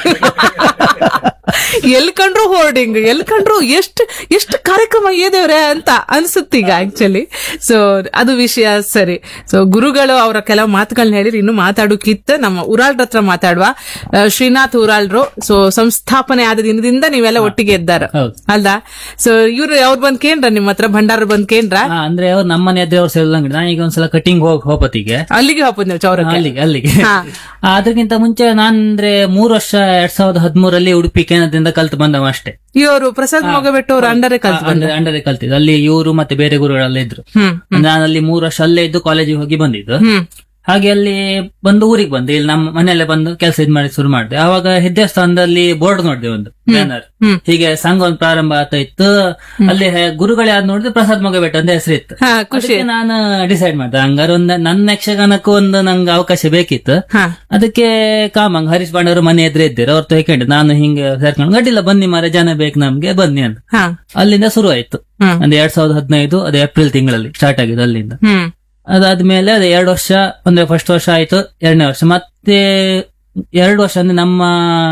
ಎಲ್ ಕಂಡ್ರು ಹೋರ್ಡಿಂಗ್, ಎಲ್ ಕಂಡ್ರು ಎಷ್ಟು ಕಾರ್ಯಕ್ರಮ ಏದೇವ್ರೆ ಅಂತ ಅನ್ಸುತ್ತೀಗ ಆಕ್ಚುಲಿ. ಸೊ ಅದು ವಿಷಯ ಸರಿ. ಸೊ ಗುರುಗಳು ಅವರ ಕೆಲವು ಮಾತುಗಳನ್ನ ಹೇಳಿರಿ, ಇನ್ನು ಮಾತಾಡೋಕಿತ್ತ ನಮ್ಮ ಉರಾಳ್ರ ಹತ್ರ ಮಾತಾಡುವ. ಶ್ರೀನಾಥ್ ಉರಾಳ್ರು, ಸೊ ಸಂಸ್ಥಾಪನೆ ಆದ ದಿನದಿಂದ ನೀವೆಲ್ಲ ಒಟ್ಟಿಗೆ ಇದ್ದಾರ ಅಲ್ದಾ? ಸೊ ಇವ್ರು ಅವ್ರು ಬಂದ್ ಕೇಂದ್ರ ನಿಮ್ಮ ಹತ್ರ, ಭಂಡಾರ ಬಂದ್ ಕೇಂದ್ರ
ಅಂದ್ರೆ ಅವ್ರು ನಮ್ಮನೆ ದೇವ್ರ ಸೇರಿದಂಗ. ನಾ ಈಗ ಒಂದ್ಸಲ ಕಟಿಂಗ್ ಹೋಪತಿಗೆ
ಅಲ್ಲಿಗೆ ಹೋಗ್ಬೋದು ನೀವು ಚೌರಕ್ಕೆ,
ಅಲ್ಲಿಗೆ. ಅದಕ್ಕಿಂತ ಮುಂಚೆ ನಾನಂದ್ರೆ 3 ವರ್ಷ 2013 ಉಡುಪಿ ಕೇಂದ್ರದಿಂದ ಕಲ್ತು ಬಂದವ ಅಷ್ಟೇ.
ಇವರು ಪ್ರಸಾದ್ ಮೊಗಬೆಟ್ಟು ಅವ್ರು ಅಂಡರೇ
ಕಲ್ತಿದ್ದು. ಅಲ್ಲಿ ಇವರು ಮತ್ತೆ ಬೇರೆ ಗುರುಗಳೆಲ್ಲ ಇದ್ರು. ನಾನಲ್ಲಿ 3 ವರ್ಷ ಅಲ್ಲೇ ಇದ್ದು ಕಾಲೇಜಿಗೆ ಹೋಗಿ ಬಂದಿದ್ದು. ಹಾಗೆ ಅಲ್ಲಿ ಬಂದು ಊರಿಗೆ ಬಂದೆ, ಇಲ್ಲಿ ನಮ್ಮ ಮನೆಯಲ್ಲೇ ಬಂದು ಕೆಲಸ ಮಾಡಿ ಶುರು ಮಾಡಿದೆ. ಆವಾಗ ದೇವಸ್ಥಾನದಲ್ಲಿ ಬೋರ್ಡ್ ನೋಡಿದೆ, ಒಂದು ಬ್ಯಾನರ್, ಹೀಗೆ ಸಂಘ ಒಂದು ಪ್ರಾರಂಭ ಆಗ್ತಾ ಇತ್ತು. ಅಲ್ಲಿ ಗುರುಗಳು ಯಾರು ನೋಡಿದ್ರೆ ಪ್ರಸಾದ್ ಮೊಗಬೆಟ್ಟ ಅಂತ ಹೆಸರಿತ್ತು. ನಾನು ಡಿಸೈಡ್ ಮಾಡಿದೆ, ಹಂಗಾರ ನನ್ನ ಯಕ್ಷಗಾನಕ್ಕೂ ಒಂದು ನಂಗೆ ಅವಕಾಶ ಬೇಕಿತ್ತು. ಅದಕ್ಕೆ ಕಾಮಂಗ್ ಹರೀಶ್ ಬಾಂಡವರು ಮನೆ ಎದುರು ಇದ್ದೀರ, ಅವ್ರ ತಗೊಂಡು ನಾನು ಹಿಂಗೆ ಸೇರ್ಕೊಂಡು ಗಡ್ಡಿಲ್ಲ ಬನ್ನಿ ಮಾರ ಜನ ಬೇಕು ನಮ್ಗೆ ಬನ್ನಿ ಅಂತ. ಅಲ್ಲಿಂದ ಶುರು ಆಯ್ತು. ಅಂದ್ರೆ 2015 ಅದು ಏಪ್ರಿಲ್ ತಿಂಗಳಲ್ಲಿ ಸ್ಟಾರ್ಟ್ ಆಗಿದೆ ಅಲ್ಲಿಂದ. ಅದಾದ್ಮೇಲೆ ಅದೇ 2 ವರ್ಷ, ಅಂದ್ರೆ ಫಸ್ಟ್ ವರ್ಷ ಆಯ್ತು, 2ನೇ ವರ್ಷ, ಮತ್ತೆ 2 ವರ್ಷ ಅಂದ್ರೆ ನಮ್ಮ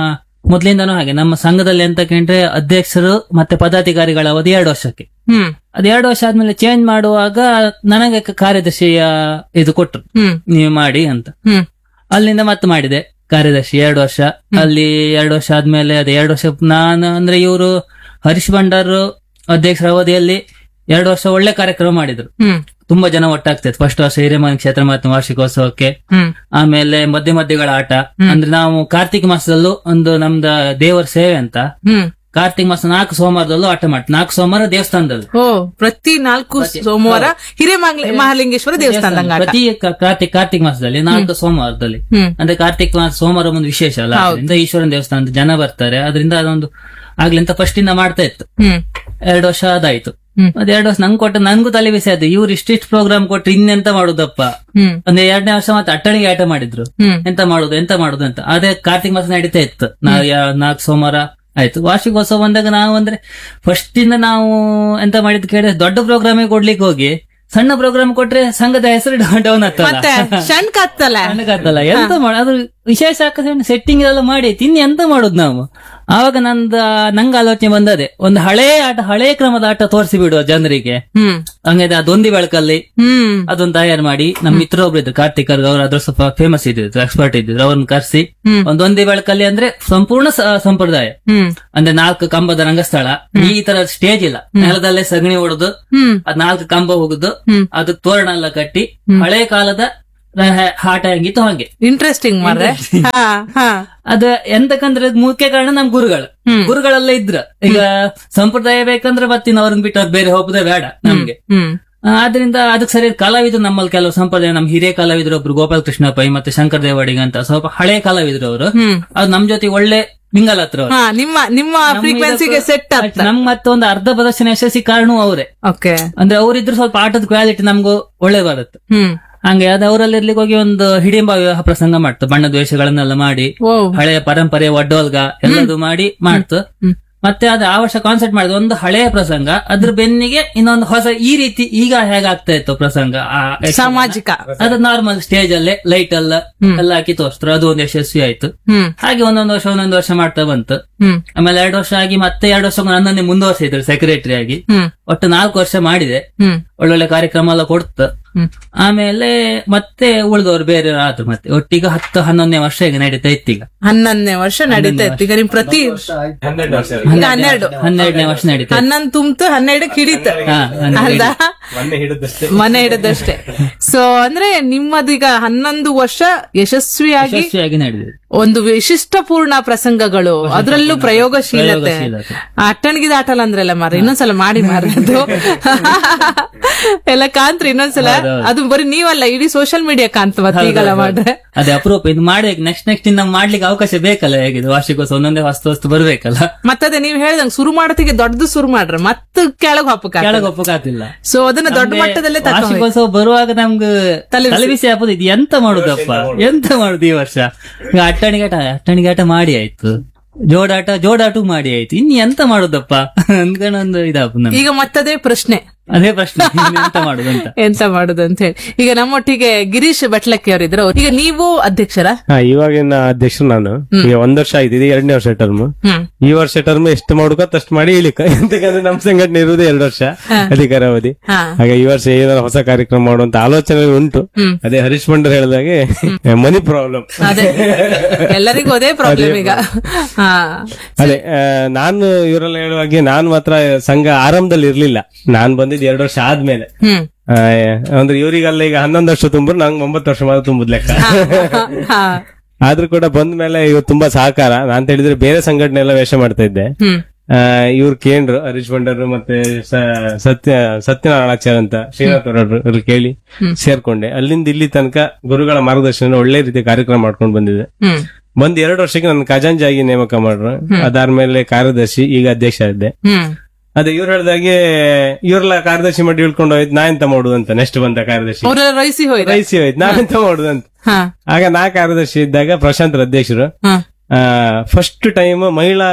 ಮೊದ್ಲಿಂದಾನು ಹಾಗೆ ನಮ್ಮ ಸಂಘದಲ್ಲಿ ಎಂತ ಕೇಂದ್ರೆ ಅಧ್ಯಕ್ಷರು ಮತ್ತೆ ಪದಾಧಿಕಾರಿಗಳ ಅವಧಿ 2 ವರ್ಷಕ್ಕೆ. ಅದ್ 2 ವರ್ಷ ಆದ್ಮೇಲೆ ಚೇಂಜ್ ಮಾಡುವಾಗ ನನಗೆ ಕಾರ್ಯದರ್ಶಿಯ ಇದು ಕೊಟ್ರು, ನೀವು ಮಾಡಿ ಅಂತ. ಅಲ್ಲಿಂದ ಮತ್ತೆ ಮಾಡಿದೆ ಕಾರ್ಯದರ್ಶಿ 2 ವರ್ಷ. ಅಲ್ಲಿ 2 ವರ್ಷ ಆದ್ಮೇಲೆ ಅದೇ 2 ವರ್ಷ ನಾನು ಅಂದ್ರೆ ಇವರು ಹರೀಶ್ ಭಂಡಾರ್ ಅಧ್ಯಕ್ಷರ ಅವಧಿಯಲ್ಲಿ 2 ವರ್ಷ ಒಳ್ಳೆ ಕಾರ್ಯಕ್ರಮ ಮಾಡಿದ್ರು. ತುಂಬಾ ಜನ ಒಟ್ಟಾಗ್ತದೆ. ಫಸ್ಟ್ ವರ್ಷ ಹಿರೇಮನೆ ಕ್ಷೇತ್ರ ಮತ್ತು ವಾರ್ಷಿಕೋತ್ಸವಕ್ಕೆ, ಆಮೇಲೆ ಮಧ್ಯಗಳ ಆಟ. ಅಂದ್ರೆ ನಾವು ಕಾರ್ತಿಕ ಮಾಸದಲ್ಲೂ ಒಂದು ನಮ್ದ ದೇವರ ಸೇವೆ ಅಂತ ಕಾರ್ತಿಕ ಮಾಸ 4 ಸೋಮವಾರದಲ್ಲೂ ಆಟ ಮಾಡ್ತೀವಿ. 4 ಸೋಮವಾರ ದೇವಸ್ಥಾನದಲ್ಲಿ.
ಪ್ರತಿ 4 ಸೋಮವಾರ ಮಹಾಲಿಂಗೇಶ್ವರ ದೇವಸ್ಥಾನದಂಗ
ಪ್ರತಿ ಕಾರ್ತಿಕ ಮಾಸದಲ್ಲಿ 4 ಸೋಮವಾರದಲ್ಲಿ. ಅಂದ್ರೆ ಕಾರ್ತಿಕ ಮಾಸ ಸೋಮವಾರ ಒಂದು ವಿಶೇಷ ಅಲ್ಲ, ಅದರಿಂದ ಈಶ್ವರನ ದೇವಸ್ಥಾನದ ಜನ ಬರ್ತಾರೆ. ಅದರಿಂದ ಅದೊಂದು ಆಗ್ಲಿಂತ ಫಸ್ಟ್ ಇಂದ ಮಾಡ್ತಾ ಇತ್ತು. 2 ವರ್ಷ ಅದಾಯ್ತು. ಅದ್ 2 ವರ್ಷ ನಂಗೆ ಕೊಟ್ಟ ನನ್ಗೂ ತಲೆ ಬಿಸಿ ಆಯ್ತು. ಇವ್ರು ಇಷ್ಟಿಷ್ಟು ಪ್ರೋಗ್ರಾಮ್ ಕೊಟ್ರೆ ಇನ್ನೆಂತ ಮಾಡುದಪ್ಪ. ಅಂದ್ರೆ 2ನೇ ವರ್ಷ ಮತ್ತೆ ಅಟ್ಟಣಿಗೆ ಆಟ ಮಾಡಿದ್ರು. ಎಂತ ಮಾಡುದು ಅಂತ. ಅದೇ ಕಾರ್ತಿಕ ಮಾಸ ನಡೀತಾ ಇತ್ತು. 4 ಸೋಮವಾರ ಆಯ್ತು. ವಾರ್ಷಿಕೋತ್ಸವ ಬಂದಾಗ ನಾವು ಅಂದ್ರೆ ಫಸ್ಟ್ ಇಂದ ನಾವು ಎಂತ ಮಾಡಿದ್ ಕೇಳಿದ್ರೆ ದೊಡ್ಡ ಪ್ರೋಗ್ರಾಮೇ ಕೊಡ್ಲಿಕ್ಕೆ ಹೋಗಿ ಸಣ್ಣ ಪ್ರೋಗ್ರಾಮ್ ಕೊಟ್ರೆ ಸಂಘದ ಹೆಸರು ಡೌನ್ ಆಗ್ತಲ್ಲ. ಎಂತ ಅದು ವಿಶೇಷ ಸೆಟ್ಟಿಂಗ್ ಎಲ್ಲ ಮಾಡಿ ಇನ್ನು ಎಂತ ಮಾಡುದು ನಾವು. ಆವಾಗ ನಂಗೆ ಆಲೋಚನೆ ಬಂದದೆ, ಒಂದು ಹಳೇ ಕ್ರಮದ ಆಟ ತೋರಿಸಿ ಬಿಡುವ ಜನರಿಗೆ. ಹಂಗೆ ದೊಂದಿ ಬೆಳಕಲ್ಲಿ ಅದೊಂದು ತಯಾರು ಮಾಡಿ, ನಮ್ಮ ಮಿತ್ರ ಒಬ್ರು ಇದ್ರು ಕಾರ್ತಿಕರ್, ಅವ್ರು ಅದ್ರ ಸ್ವಲ್ಪ ಫೇಮಸ್ ಇದ್ರು, ಎಕ್ಸ್ಪರ್ಟ್ ಇದ್ರು. ಅವ್ರನ್ನ ಕರ್ಸಿ ಒಂದ್ ದೊಂದಿ ಬೆಳಕಲ್ಲಿ ಅಂದ್ರೆ ಸಂಪೂರ್ಣ ಸಂಪ್ರದಾಯ. ಅಂದ್ರೆ 4 ಕಂಬದ ರಂಗಸ್ಥಳ, ಈ ತರ ಸ್ಟೇಜ್ ಇಲ್ಲ, ನೆಲದಲ್ಲೇ ಸಗಣಿ ಹೊಡೆದು ಅದ್ 4 ಕಂಬ ಹೋಗುದು, ಅದು ತೋರಣ ಎಲ್ಲ ಕಟ್ಟಿ ಹಳೆ ಕಾಲದ ಆಟ ಹೆಂಗಿತ್ತು ಹಾಗೆ.
ಇಂಟ್ರೆಸ್ಟಿಂಗ್ ಮಾಡ್ರೆ.
ಅದು ಎಂತಕಂದ್ರೆ ಮುಖ್ಯ ಕಾರಣ ನಮ್ ಗುರುಗಳೆಲ್ಲ ಇದ್ರ. ಈಗ ಸಂಪ್ರದಾಯ ಬೇಕಂದ್ರೆ ಮತ್ತಿನ ಅವ್ರನ್ನ ಬಿಟ್ಟು ಅವ್ರು ಬೇರೆ ಹೋಗುದೇ ಬೇಡ ನಮ್ಗೆ. ಆದ್ರಿಂದ ಅದಕ್ಕೆ ಸರಿಯಾದ ಕಲಾವಿದ್ರು ನಮ್ಮಲ್ಲಿ ಕೆಲವು ಸಂಪ್ರದಾಯ, ನಮ್ ಹಿರಿಯ ಕಲಾವಿದ್ರು ಒಬ್ರು ಗೋಪಾಲ ಕೃಷ್ಣ ಪೈ ಮತ್ತೆ ಶಂಕರ್ ದೇವಾಡಿಗ ಅಂತ ಸ್ವಲ್ಪ ಹಳೆ ಕಲಾವಿದ್ರು ಅವರು. ಅದು ನಮ್ ಜೊತೆ ಒಳ್ಳೆ ಮಿಂಗಲ್ ಹತ್ರ
ನಿಮ್ಮ ಫ್ರೀಕ್ವೆನ್ಸಿಗೆ ಸೆಟ್
ನಮ್ ಮತ್ತೊಂದು ಅರ್ಧ ಪ್ರದರ್ಶನ ಯಶಸ್ವಿ ಕಾರಣವೂ ಅವರೇ. ಅಂದ್ರೆ ಅವರಿದ್ರು ಸ್ವಲ್ಪ ಆಟದ ಕ್ವಾಲಿಟಿ ನಮ್ಗೂ ಒಳ್ಳೆ ಬರುತ್ತೆ. ಹಂಗೆ ಅದು ಅವರಲ್ಲಿ ಇರ್ಲಿಕ್ಕೆ ಹೋಗಿ ಒಂದು ಹಿಡಿಂಬ ವಿವಾಹ ಪ್ರಸಂಗ ಮಾಡ್ತು, ಬಣ್ಣ ದ್ವೇಷಗಳನ್ನೆಲ್ಲ ಮಾಡಿ ಹಳೆಯ ಪರಂಪರೆ ಒಡ್ಡೋಲ್ಗ ಎಲ್ಲದು ಮಾಡ್ತು. ಮತ್ತೆ ಅದು ಆ ವರ್ಷ ಕಾನ್ಸರ್ಟ್ ಮಾಡಿದ ಒಂದು ಹಳೆಯ ಪ್ರಸಂಗ, ಅದ್ರ ಬೆನ್ನಿಗೆ ಇನ್ನೊಂದು ಹೊಸ ಈ ರೀತಿ ಈಗ ಹೇಗಾಗ್ತಾ ಇತ್ತು ಪ್ರಸಂಗ
ಸಾಮಾಜಿಕ,
ಅದು ನಾರ್ಮಲ್ ಸ್ಟೇಜ್ ಅಲ್ಲೇ ಲೈಟ್ ಎಲ್ಲ ಹಾಕಿ ತೋರಿಸ್ರು. ಅದು ಒಂದು ಯಶಸ್ವಿ ಆಯ್ತು. ಹಾಗೆ ಒಂದೊಂದು ವರ್ಷ ಮಾಡ್ತಾ ಬಂತು. ಆಮೇಲೆ 2 ವರ್ಷ ಆಗಿ ಮತ್ತೆ 2 ವರ್ಷ ನನ್ನನ್ನೇ ಮುಂದುವರಿಸಿದ್ರು ಸೆಕ್ರೆಟರಿ ಆಗಿ. ಒಟ್ಟು 4 ವರ್ಷ ಮಾಡಿದೆ. ಒಳ್ಳೊಳ್ಳೆ ಕಾರ್ಯಕ್ರಮ ಎಲ್ಲ ಕೊಡ್ತು. ಆಮೇಲೆ ಮತ್ತೆ ಉಳಿದವರು ಬೇರೆ ಆದ್ರು. ಮತ್ತೆ ಒಟ್ಟಿಗೆ 10-11ನೇ ವರ್ಷ ಈಗ ನಡೀತಾ ಇತ್ತು. ಈಗ
11ನೇ ವರ್ಷ ನಡೀತಾ ಇತ್ತು. ಈಗ ನಿಮ್ ಪ್ರತಿ
12ನೇ ವರ್ಷ ನಡೀತಾ
11 ತುಂಬ್ತು, 12ಕ್ಕೆ ಹಿಡಿತ ಅಲ್ದಾ, ಮನೆ ಹಿಡಿದಷ್ಟೇ. ಸೊ ಅಂದ್ರೆ ನಿಮ್ಮದೀಗ 11 ವರ್ಷ ಯಶಸ್ವಿಯಾಗಿ
ನಡೆದಿದೆ.
ಒಂದು ವಿಶಿಷ್ಟಪೂರ್ಣ ಪ್ರಸಂಗಗಳು, ಅದರಲ್ಲೂ ಪ್ರಯೋಗಶೀಲತೆ. ಅಟ್ಟಣಿಗಿದ ಆಟಲ್ಲ ಅಂದ್ರಲ್ಲ ಮಾರ, ಇನ್ನೊಂದ್ಸಲ ಮಾಡಿ ಮಾರದು ಎಲ್ಲ ಕಾಂತ್ರಿ ಇನ್ನೊಂದ್ಸಲ. ಅದು ಬರೀ ನೀವಲ್ಲ, ಇಡೀ ಸೋಷಿಯಲ್ ಮೀಡಿಯಾ ಕಾಂತ ಈಗಲ್ಲ ಮಾಡ್ರೆ.
ಅದೇ ಅಪರೂಪ ಇದು ಮಾಡಿ ನೆಕ್ಸ್ಟ್ ಇನ್ನ ಮಾಡ್ಲಿಕ್ಕೆ ಅವಕಾಶ ಬೇಕಲ್ಲ. ಹೇಗಿದೆ ವಾರ್ಷಿಕೋತ್ಸವ ಒಂದೊಂದೇ ಹೊಸ್ತು ಬರ್ಬೇಕಲ್ಲ.
ಮತ್ತದೇ ನೀವ್ ಹೇಳ್ದಂಗ್ ಶುರು ಮಾಡತಿಗೆ ದೊಡ್ಡದು ಶುರು ಮಾಡ್ರೆ ಮತ್ತೆ ಕೆಳಗ್ ಒಪ್ಪಕ್ಕಾಗಿಲ್ಲ. ಸೊ ಅದನ್ನ ದೊಡ್ಡ ಮಟ್ಟದಲ್ಲೇ
ವಾರ್ಷಿಕೋತ್ಸವ ಬರುವಾಗ ನಮ್ಗೆ ತಲೆ ಬಿಸಿ ಹಾಕೋದು, ಇದು ಎಂತ ಮಾಡುದಪ್ಪ, ಎಂತ ಮಾಡುದು ಈ ವರ್ಷ. ಅಟ್ಟಣಿಗೆ ಆಟ ಮಾಡಿ ಆಯ್ತು, ಜೋಡಾಟ ಮಾಡಿ ಆಯ್ತು, ಇನ್ ಎಂತ ಮಾಡುದಪ್ಪ ಅಂದ್ಕೊಂಡೊಂದು ಇದಾಪ. ಈಗ
ಮತ್ತದೇ ಪ್ರಶ್ನೆ
ಎಂತ
ಮಾಡುದು ಅಂತ ಹೇಳಿ. ಈಗ ನಮ್ಮೊಟ್ಟಿಗೆ ಗಿರೀಶ್ ಬಟ್ಲಕ್ಕಿ ಅವರಿದ್ರು. ಈಗ ನೀವು ಅಧ್ಯಕ್ಷರ?
ಇವಾಗಿನ ಅಧ್ಯಕ್ಷರು ನಾನು. ಈಗ 1 ವರ್ಷ ಆಯ್ತು, ಇದು 2ನೇ ವರ್ಷ ಟರ್ಮ್. ಈ ವರ್ಷ ಟರ್ಮ್ ಎಷ್ಟು ಮಾಡುಕತ್ ಅಷ್ಟು ಮಾಡಿ ಇಳಿಕ. ಎಂತಕಂದ್ರೆ ನಮ್ ಸಂಘಟನೆ ಇರುವುದು 2 ವರ್ಷ ಅಧಿಕಾರಾವಧಿ. ಹಾಗೆ ಈ ವರ್ಷ ಏನಾದ್ರು ಹೊಸ ಕಾರ್ಯಕ್ರಮ ಮಾಡುವಂತ ಆಲೋಚನೆ ಉಂಟು. ಅದೇ ಹರೀಶ್ ಭಂಡಾರ್ ಹೇಳಿದಾಗೆ ಮನಿ ಪ್ರಾಬ್ಲಮ್,
ಎಲ್ಲರಿಗೂ ಅದೇ ಪ್ರಾಬ್ಲಮ್ ಈಗ.
ಅದೇ ನಾನು ಇವರೆಲ್ಲ ಹೇಳುವಾಗೆ ನಾನು ಮಾತ್ರ ಸಂಘ ಆರಂಭದಲ್ಲಿ ಇರ್ಲಿಲ್ಲ. ನಾನ್ ಬಂದಿದ್ದು 2 ವರ್ಷ ಆದ್ಮೇಲೆ. ಅಂದ್ರೆ ಇವರಿಗೆಲ್ಲ ಈಗ 11 ವರ್ಷ ತುಂಬ್ರು, ನಂಗೆ 9 ವರ್ಷ ಮಾತ್ರ ತುಂಬುದ್ ಲೆಕ್ಕ. ಆದ್ರೂ ಕೂಡ ಬಂದ ಮೇಲೆ ಇವ್ರು ತುಂಬಾ ಸಹಕಾರ. ನಾನ್ ಹೇಳಿದ್ರೆ ಬೇರೆ ಸಂಘಟನೆ ಎಲ್ಲ ವೇಷ ಮಾಡ್ತಾ ಇದ್ದೆ. ಇವ್ರು ಕೇಂದ್ರ ಹರೀಶ್ ಭಂಡಾರ್ ಮತ್ತೆ ಸತ್ಯನಾರಾಯಣಾಚಾರ್ಯ ಅಂತ ಶ್ರೀನಾಥ್ ಅವರು ಕೇಳಿ ಸೇರ್ಕೊಂಡೆ. ಅಲ್ಲಿಂದ ಇಲ್ಲಿ ತನಕ ಗುರುಗಳ ಮಾರ್ಗದರ್ಶನ ಒಳ್ಳೆ ರೀತಿ ಕಾರ್ಯಕ್ರಮ ಮಾಡ್ಕೊಂಡು ಬಂದಿದೆ. 2 ವರ್ಷಕ್ಕೆ ನನ್ನ ಖಜಾಂಜಿ ಆಗಿ ನೇಮಕ ಮಾಡ್ರು. ಅದಾದ್ಮೇಲೆ ಕಾರ್ಯದರ್ಶಿ, ಈಗ ಅಧ್ಯಕ್ಷ ಇದ್ದೆ. ಅದೇ ಇವ್ರು ಹೇಳ್ದಾಗೆ ಇವ್ರೆಲ್ಲ ಕಾರ್ಯದರ್ಶಿ ಮಾಡಿ ಇಳ್ಕೊಂಡು ಹೋಯ್ತು, ನಾ ಎಂತ ಮಾಡುದಂತ. ನೆಕ್ಸ್ಟ್ ಬಂದ ಕಾರ್ಯದರ್ಶಿ ರೈಸಿ ಹೋಯ್ತು, ನಾವೆಂತ ಮಾಡುದಂತ. ಆಗ ನಾ ಕಾರ್ಯದರ್ಶಿ ಇದ್ದಾಗ ಪ್ರಶಾಂತ್ ಅಧ್ಯಕ್ಷರು ಫಸ್ಟ್ ಟೈಮ್ ಮಹಿಳಾ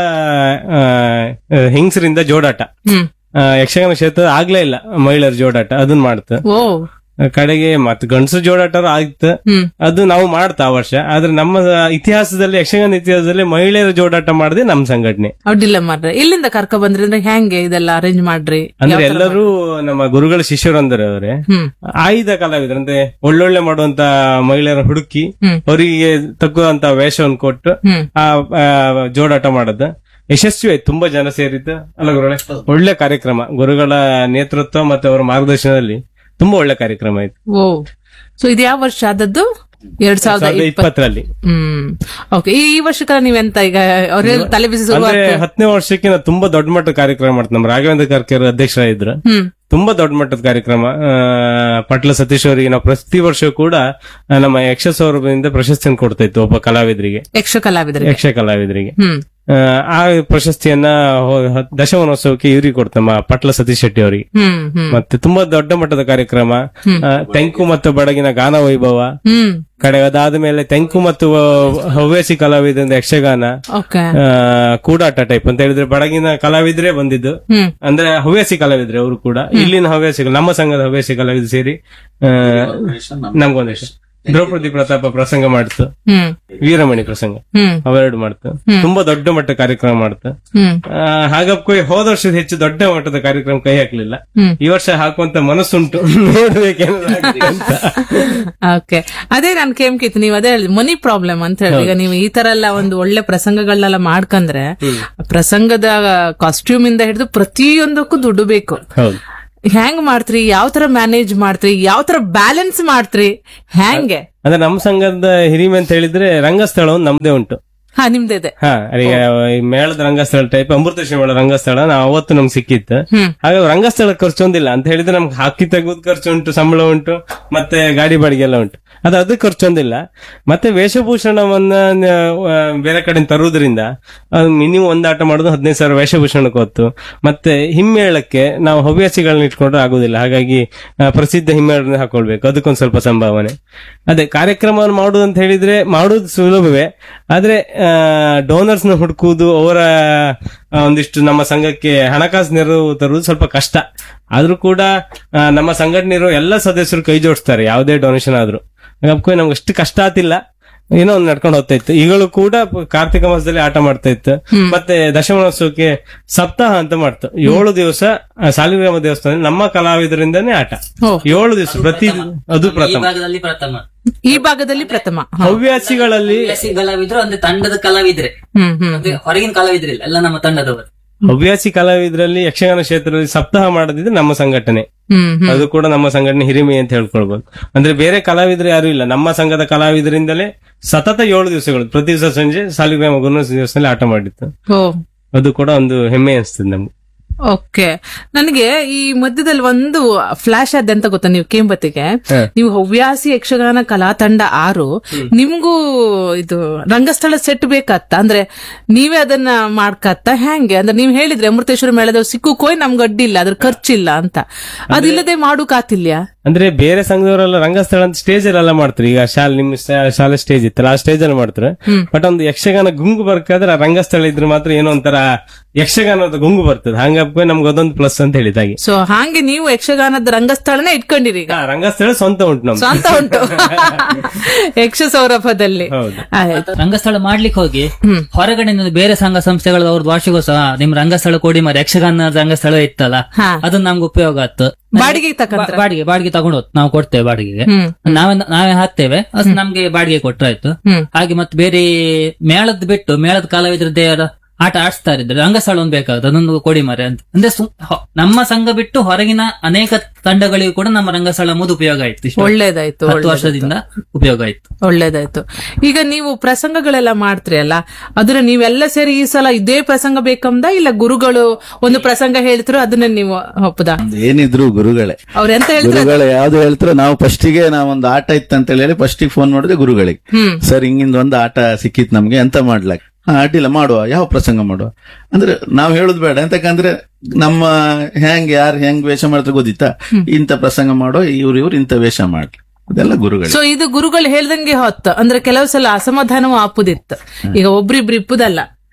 ಹೆಂಗಸರಿಂದ ಜೋಡಾಟ, ಯಕ್ಷಗಾನ ಕ್ಷೇತ್ರ ಆಗ್ಲೇ ಇಲ್ಲ ಮಹಿಳೆಯರ ಜೋಡಾಟ, ಅದನ್ನ ಮಾಡ್ತು. ಕಡೆಗೆ ಮತ್ತೆ ಗಂಡಸು ಜೋಡಾಟ ಆಯ್ತು, ಅದು ನಾವು ಮಾಡ್ತಾ ಆ ವರ್ಷ. ಆದ್ರೆ ನಮ್ಮ ಇತಿಹಾಸದಲ್ಲಿ, ಯಕ್ಷಗಾನ ಇತಿಹಾಸದಲ್ಲಿ ಮಹಿಳೆಯರ ಜೋಡಾಟ ಮಾಡದೆ ನಮ್ಮ ಸಂಘಟನೆ.
ಅಡ್ಡಿಲ್ಲ ಮಾರ್ರೆ, ಎಲ್ಲಿಂದ ಕರ್ಕ ಬಂದ್ರಿ ಅಂದ್ರೆ ಹೆಂಗೆ ಇದೆಲ್ಲ ಅರೇಂಜ್ ಮಾಡ್ರಿ?
ಅಂದ್ರೆ ಎಲ್ಲರೂ ನಮ್ಮ ಗುರುಗಳ ಶಿಷ್ಯರಂದ್ರೆ ಅವರೇ ಆಯುಧ ಕಲಾವಿದ್ರು, ಅಂದ್ರೆ ಒಳ್ಳೊಳ್ಳೆ ಮಾಡುವಂತ ಮಹಿಳೆಯರ ಹುಡುಕಿ ಅವರಿಗೆ ತಕ್ಕುವಂತ ವೇಷವನ್ನು ಕೊಟ್ಟು ಆ ಜೋಡಾಟ ಮಾಡೋದು ಯಶಸ್ವಿ ಆಯ್ತು. ತುಂಬಾ ಜನ ಸೇರಿದ್ದು ಅಲ್ಲ ಗುರುಗಳೇ, ಒಳ್ಳೆ ಕಾರ್ಯಕ್ರಮ. ಗುರುಗಳ ನೇತೃತ್ವ ಮತ್ತೆ ಅವರ ಮಾರ್ಗದರ್ಶನದಲ್ಲಿ ತುಂಬಾ ಒಳ್ಳೆ ಕಾರ್ಯಕ್ರಮ ಆಯ್ತು.
ಓ, ಸೊ ಇದು ಯಾವ ವರ್ಷ ಆದದ್ದು? 2020ರಲ್ಲಿ. ಓಕೆ. ಈ ವರ್ಷಕ್ಕೆ ನೀವೆಂತ ಈಗ ಅವ್ರ ತಲೆ ಬಿಸಿ
ಅಂದ್ರೆ 10ನೇ ವರ್ಷಕ್ಕೆ ನಾವು ತುಂಬಾ ದೊಡ್ಡ ಮಟ್ಟದ ಕಾರ್ಯಕ್ರಮ ಮಾಡ್ತೀವಿ. ನಮ್ಮ ರಾಘವೇಂದ್ರ ಕರ್ಕೇರ್ ಅಧ್ಯಕ್ಷರಾಗಿದ್ರು. ತುಂಬಾ ದೊಡ್ಡ ಮಟ್ಟದ ಕಾರ್ಯಕ್ರಮ. ಪಟ್ಲ ಸತೀಶ್ ಅವರಿಗೆ ನಾವು ಪ್ರತಿ ವರ್ಷ ಕೂಡ ನಮ್ಮ ಯಕ್ಷ ಸೌರಭದಿಂದ ಪ್ರಶಸ್ತಿಯನ್ನು ಕೊಡ್ತಾ ಇತ್ತು ಒಬ್ಬ ಕಲಾವಿದರಿಗೆ, ಯಕ್ಷ ಕಲಾವಿದರಿಗೆ. ಆ ಪ್ರಶಸ್ತಿಯನ್ನ ದಶಮಾನೋತ್ಸವಕ್ಕೆ ಇವ್ರಿಗೆ ಕೊಡ್ತಮ್ಮ ಪಟ್ಲ ಸತೀಶ್ ಶೆಟ್ಟಿ ಅವರಿಗೆ. ಮತ್ತೆ ತುಂಬಾ ದೊಡ್ಡ ಮಟ್ಟದ ಕಾರ್ಯಕ್ರಮ. ತೆಂಕು ಮತ್ತು ಬಡಗಿನ ಗಾನ ವೈಭವ ಕಡೆ, ಅದಾದ ಮೇಲೆ ತೆಂಕು ಮತ್ತು ಹವ್ಯಾಸಿ ಕಲಾವಿದರಿಂದ ಯಕ್ಷಗಾನ, ಕೂಡಾಟ ಟೈಪ್ ಅಂತ ಹೇಳಿದ್ರೆ ಬಡಗಿನ ಕಲಾವಿದ್ರೆ ಬಂದಿದ್ದು, ಅಂದ್ರೆ ಹವ್ಯಾಸಿ ಕಲಾವಿದ್ರೆ ಅವರು ಕೂಡ. ಇಲ್ಲಿನ ಹವ್ಯಾಸಿಗಳು, ನಮ್ಮ ಸಂಘದ ಹವ್ಯಾಸಿ ಕಲಾವಿದ್ರು ಸೇರಿ ನಮ್ಗೊಂದಿಷ್ಟು ದ್ರೌಪದಿ ಪ್ರತಾಪ ಪ್ರಸಂಗ ಮಾಡ್ತು, ವೀರಮಣಿ ಪ್ರಸಂಗ ಅವೆರಡು ಮಾಡ್ತು. ತುಂಬಾ ದೊಡ್ಡ ಮಟ್ಟದ ಕಾರ್ಯಕ್ರಮ ಮಾಡ್ತು. ಹಾಗಪ್ಪ ಹೋದ ವರ್ಷದ ಹೆಚ್ಚು ದೊಡ್ಡ ಮಟ್ಟದ ಕಾರ್ಯಕ್ರಮ ಕೈ ಹಾಕ್ಲಿಲ್ಲ. ಈ ವರ್ಷ ಹಾಕುವಂತ ಮನಸ್ಸುಂಟು, ನೋಡ್ಬೇಕೇನಂತ.
ಓಕೆ, ಅದೇ ನಾನು ಕೇಮ್ಕಿತ್ತು, ನೀವು ಅದೇ ಹೇಳಿ ಮನಿ ಪ್ರಾಬ್ಲಮ್ ಅಂತ ಹೇಳಿ. ಈಗ ನೀವು ಈ ತರ ಎಲ್ಲ ಒಂದು ಒಳ್ಳೆ ಪ್ರಸಂಗಗಳನ್ನೆಲ್ಲ ಮಾಡ್ಕಂದ್ರೆ ಪ್ರಸಂಗದ ಕಾಸ್ಟ್ಯೂಮ್ ಇಂದ ಹಿಡಿದು ಪ್ರತಿಯೊಂದಕ್ಕೂ ದುಡ್ಡು ಬೇಕು. ಹೆಂಗ್ ಮಾಡ್ತ್ರಿ? ಯಾವ ತರ ಮ್ಯಾನೇಜ್ ಮಾಡ್ತ್ರಿ? ಯಾವ ತರ ಬ್ಯಾಲೆನ್ಸ್ ಮಾಡ್ತ್ರಿ? ಹೆಂಗೆ?
ಅಂದ್ರೆ ನಮ್ಮ ಸಂಘದ ಹಿರಿಮೆ ಅಂತ ಹೇಳಿದ್ರೆ ರಂಗಸ್ಥಳ ನಮ್ದೇ ಉಂಟು.
ನಿಮ್ದೇ ಇದೆ.
ಈಗ ಮೇಳದ ರಂಗಸ್ಥಳ ಟೈಪ್ ಅಮೃತೇಶ್ವರ ಮೇಳ ರಂಗಸ್ಥಳ ನಾವು ಅವತ್ತು ನಮ್ಗೆ ಸಿಕ್ಕಿತ್ತು. ಹಾಗಾಗಿ ರಂಗಸ್ಥಳ ಖರ್ಚೊಂದಿಲ್ಲ ಅಂತ ಹೇಳಿದ್ರೆ ನಮ್ಗೆ ಹಾಕಿ ತೆಗೆದು ಖರ್ಚು ಉಂಟು, ಸಂಬಳ ಉಂಟು, ಮತ್ತೆ ಗಾಡಿ ಬಾಡಿಗೆ ಎಲ್ಲ ಉಂಟು. ಅದು ಖರ್ಚೊಂದಿಲ್ಲ. ಮತ್ತೆ ವೇಷಭೂಷಣವನ್ನ ಬೇರೆ ಕಡೆ ತರುವುದರಿಂದ ಮಿನಿಮಮ್ ಒಂದು ಆಟ ಮಾಡೋದು 15,000 ವೇಷಭೂಷಣಕ್ಕೆ ಹೊತ್ತು. ಮತ್ತೆ ಹಿಮ್ಮೇಳಕ್ಕೆ ನಾವು ಹವ್ಯಾಸಿಗಳನ್ನ ಇಟ್ಕೊಂಡ್ರೆ ಆಗುದಿಲ್ಲ. ಹಾಗಾಗಿ ಪ್ರಸಿದ್ಧ ಹಿಮ್ಮೇಳನ್ನ ಹಾಕೊಳ್ಬೇಕು, ಅದಕ್ಕೊಂದು ಸ್ವಲ್ಪ ಸಂಭಾವನೆ. ಅದೇ ಕಾರ್ಯಕ್ರಮವನ್ನು ಮಾಡುದು ಅಂತ ಹೇಳಿದ್ರೆ ಮಾಡುದು ಸುಲಭವೇ, ಆದ್ರೆ ಡೋನರ್ಸ್ ನ ಹುಡುಕುವುದು, ಅವರ ಒಂದಿಷ್ಟು ನಮ್ಮ ಸಂಘಕ್ಕೆ ಹಣಕಾಸು ನೆರವು ತರುವುದು ಸ್ವಲ್ಪ ಕಷ್ಟ. ಆದ್ರೂ ಕೂಡ ನಮ್ಮ ಸಂಘಟನೆಯರು ಎಲ್ಲ ಸದಸ್ಯರು ಕೈ ಜೋಡಿಸ್ತಾರೆ, ಯಾವುದೇ ಡೊನೇಷನ್ ಆದ್ರೂ. ನಮ್ಗೆ ಅಷ್ಟು ಕಷ್ಟ ಆತಿಲ್ಲ, ಏನೋ ಒಂದು ನಡ್ಕೊಂಡು ಹೋಗ್ತಾ ಇತ್ತು. ಈಗಲೂ ಕೂಡ ಕಾರ್ತಿಕ ಮಾಸದಲ್ಲಿ ಆಟ ಮಾಡ್ತಾ ಇತ್ತು. ಮತ್ತೆ ದಶಮಾನೋತ್ಸವಕ್ಕೆ ಸಪ್ತಾಹ ಅಂತ ಮಾಡ್ತು. 7 ದಿವಸ ಸಾಲಿಗ್ರಾಮ ದೇವಸ್ಥಾನದಲ್ಲಿ ನಮ್ಮ ಕಲಾವಿದರಿಂದಾನೇ ಆಟ. 7 ದಿವಸ ಪ್ರತಿ, ಅದು ಪ್ರಥಮ.
ಈ ಭಾಗದಲ್ಲಿ ಪ್ರಥಮ.
ಹವ್ಯಾಸಿಗಳಲ್ಲಿ ಕಲಾವಿದ್ರು ಅಂದ್ರೆ ತಂಡದ ಕಲಾವಿದ್ರೆ, ಹೊರಗಿನ ಕಲಾವಿದ್ರಿಲ್ಲ, ಎಲ್ಲ ನಮ್ಮ ತಂಡದವರು.
ಹವ್ಯಾಸಿ ಕಲಾವಿದರಲ್ಲಿ ಯಕ್ಷಗಾನ ಕ್ಷೇತ್ರದಲ್ಲಿ ಸಪ್ತಾಹ ಮಾಡದಿದ್ರೆ ನಮ್ಮ ಸಂಘಟನೆ, ಅದು ಕೂಡ ನಮ್ಮ ಸಂಘಟನೆ ಹಿರಿಮೆ ಅಂತ ಹೇಳ್ಕೊಳ್ಬಹುದು. ಅಂದ್ರೆ ಬೇರೆ ಕಲಾವಿದರು ಯಾರು ಇಲ್ಲ, ನಮ್ಮ ಸಂಘದ ಕಲಾವಿದರಿಂದಲೇ ಸತತ 7 ದಿವಸಗಳು ಪ್ರತಿ ದಿವಸ ಸಂಜೆ ಸಾಲಿಗ್ರಾಮ ಗುರುನಾಥ ದಿವಸದಲ್ಲಿ ಆಟ ಮಾಡಿತ್ತು. ಅದು ಕೂಡ ಒಂದು ಹೆಮ್ಮೆ ಅನಿಸ್ತದೆ ನಮ್ಗೆ.
ಓಕೆ, ನನಗೆ ಈ ಮಧ್ಯದಲ್ಲಿ ಒಂದು ಫ್ಲಾಶ್ ಆದಂತ ಗೊತ್ತಾ, ನೀವು ಕೇಂಬತ್ತಿಗೆ ನೀವು ಹವ್ಯಾಸಿ ಯಕ್ಷಗಾನ ಕಲಾ ತಂಡ 6, ನಿಮ್ಗೂ ಇದು ರಂಗಸ್ಥಳ ಸೆಟ್ ಬೇಕತ್ತ? ಅಂದ್ರೆ ನೀವೇ ಅದನ್ನ ಮಾಡ್ಕತ್ತ ಹೆಂಗೆ? ಅಂದ್ರೆ ನೀವ್ ಹೇಳಿದ್ರೆ ಅಮೃತೇಶ್ವರ ಮೇಳದವ್ರು ಸಿಕ್ಕುಕೋಯ್ ನಮ್ಗೆ ಅಡ್ಡಿಲ್ಲ, ಅದ್ರ ಖರ್ಚಿಲ್ಲ ಅಂತ. ಅದಿಲ್ಲದೆ ಮಾಡೋಕಾತಿಲ್ಯಾ?
ಅಂದ್ರೆ ಬೇರೆ ಸಂಘದವರೆಲ್ಲ ರಂಗಸ್ಥಳ ಅಂತ ಸ್ಟೇಜ್ ಅಲ್ಲೆಲ್ಲ ಮಾಡ್ತಾರೆ. ಈಗ ನಿಮ್ಮ ಶಾಲೆ ಸ್ಟೇಜ್ ಇತ್ತಲ್ಲ, ಆ ಸ್ಟೇಜ್ ಅಲ್ಲಿ ಮಾಡ್ತಾರೆ. ಬಟ್ ಒಂದು ಯಕ್ಷಗಾನ ಗುಂಗು ಬರ್ಕಾದ್ರೆ ರಂಗಸ್ಥಳ ಇದ್ರೆ ಮಾತ್ರ ಏನೋ ಒಂಥರ ಯಕ್ಷಗಾನದ ಗುಂಗು ಬರ್ತದೆ. ಹಂಗಪ್ಪ ನಮ್ಗೆ ಅದೊಂದು ಪ್ಲಸ್ ಅಂತ ಹೇಳಿದಾಗೆ.
ಸೊ ಹಾಗೆ ನೀವು ಯಕ್ಷಗಾನದ ರಂಗಸ್ಥಳನೇ ಇಟ್ಕೊಂಡಿರಿ ಈಗ?
ರಂಗಸ್ಥಳ ಸ್ವಂತ ಉಂಟು, ನಮ್ಗೆ
ಸ್ವಂತ ಉಂಟು ಯಕ್ಷ ಸೌರಭದಲ್ಲಿ.
ರಂಗಸ್ಥಳ ಮಾಡ್ಲಿಕ್ಕೆ ಹೋಗಿ ಹೊರಗಡೆ ಬೇರೆ ಸಂಘ ಸಂಸ್ಥೆಗಳ ಅವ್ರದ್ದು ವಾರ್ಷಿಕೋತ್ಸವ ನಿಮ್ ರಂಗಸ್ಥಳ ಕೊಡಿ ಮರ ಯಕ್ಷಗಾನ ರಂಗಸ್ಥಳ ಇತ್ತಲ್ಲ, ಅದನ್ನ ನಮ್ಗೆ ಉಪಯೋಗ ಆಯ್ತು. ಬಾಡಿಗೆ ತಗೊಂಡು ನಾವು ಕೊಡ್ತೇವೆ, ಬಾಡಿಗೆಗೆ ನಾವೇ ಹಾಕ್ತೇವೆ, ಅದು ನಮ್ಗೆ ಬಾಡಿಗೆ ಕೊಟ್ರಾಯ್ತು. ಹಾಗೆ ಮತ್ತೆ ಬೇರೆ ಮೇಳದ್ ಬಿಟ್ಟು ಮೇಳದ ಕಲಾವಿದ್ರದ್ದೇ ಆಟ ಆಡಿಸ್ತಾ ಇದ್ರೆ ರಂಗಸ್ಥಳ ಒಂದು ಬೇಕಾಗುತ್ತೆ, ಅದೊಂದು ಕೊಡಿ ಮರೆ ಅಂತ. ಅಂದ್ರೆ ನಮ್ಮ ಸಂಘ ಬಿಟ್ಟು ಹೊರಗಿನ ಅನೇಕ ತಂಡಗಳಿಗೂ ಕೂಡ ನಮ್ಮ ರಂಗಸ್ಥಳ ಮುದು ಉಪಯೋಗ ಆಯ್ತು.
ಒಳ್ಳೇದಾಯ್ತು,
10 ವರ್ಷದಿಂದ ಉಪಯೋಗ ಆಯ್ತು,
ಒಳ್ಳೇದಾಯ್ತು. ಈಗ ನೀವು ಪ್ರಸಂಗಗಳೆಲ್ಲ ಮಾಡ್ತೀರಿ ಅಲ್ಲ, ಅದ್ರ ನೀವೆಲ್ಲ ಸೇರಿ ಈ ಸಲ ಇದೇ ಪ್ರಸಂಗ ಬೇಕಂದ, ಇಲ್ಲ ಗುರುಗಳು ಒಂದು ಪ್ರಸಂಗ ಹೇಳ್ತಿರೋ ಅದನ್ನ ನೀವು ಒಪ್ಪದ?
ಏನಿದ್ರು ಗುರುಗಳೇ,
ಅವ್ರ ಎಂತ
ಗುರುಗಳೇ ಯಾವ್ದು ಹೇಳ್ತಾರೋ. ನಾವು ಫಸ್ಟಿಗೆ ನಾವೊಂದು ಆಟ ಇತ್ತು ಅಂತ ಹೇಳಿ ಫಸ್ಟಿಗೆ ಫೋನ್ ಮಾಡಿದೆ ಗುರುಗಳಿಗೆ, ಸರ್ ಹಿಂಗಿಂದ ಒಂದು ಆಟ ಸಿಕ್ಕಿತ್ ನಮ್ಗೆ, ಎಂತ ಮಾಡ್ಲಾಕ? ಅಡ್ಡಿಲ್ಲ ಮಾಡುವ, ಯಾವ ಪ್ರಸಂಗ ಮಾಡುವ ಅಂದ್ರೆ ನಾವು ಹೇಳುದು ಬೇಡ. ಎಂತಕಂದ್ರೆ ನಮ್ಮ ಯಾರು ಹೆಂಗ್ ವೇಷ ಮಾಡ್ತಾರೆ ಗೊತ್ತಿತ್ತಾ, ಇಂಥ ಪ್ರಸಂಗ ಮಾಡೋ, ಇವ್ರು ಇಂಥ ವೇಷ ಮಾಡ್ಲಿ, ಅದೆಲ್ಲ ಗುರುಗಳು.
ಸೊ ಇದು ಗುರುಗಳು ಹೇಳ್ದಂಗೆ ಹೊತ್ತು ಅಂದ್ರೆ ಕೆಲವು ಸಲ ಅಸಮಾಧಾನವೂ ಆಪುದಿತ್ತು. ಈಗ ಒಬ್ರಿಬ್ರು ಇಪ್ಪುದಲ್ಲ,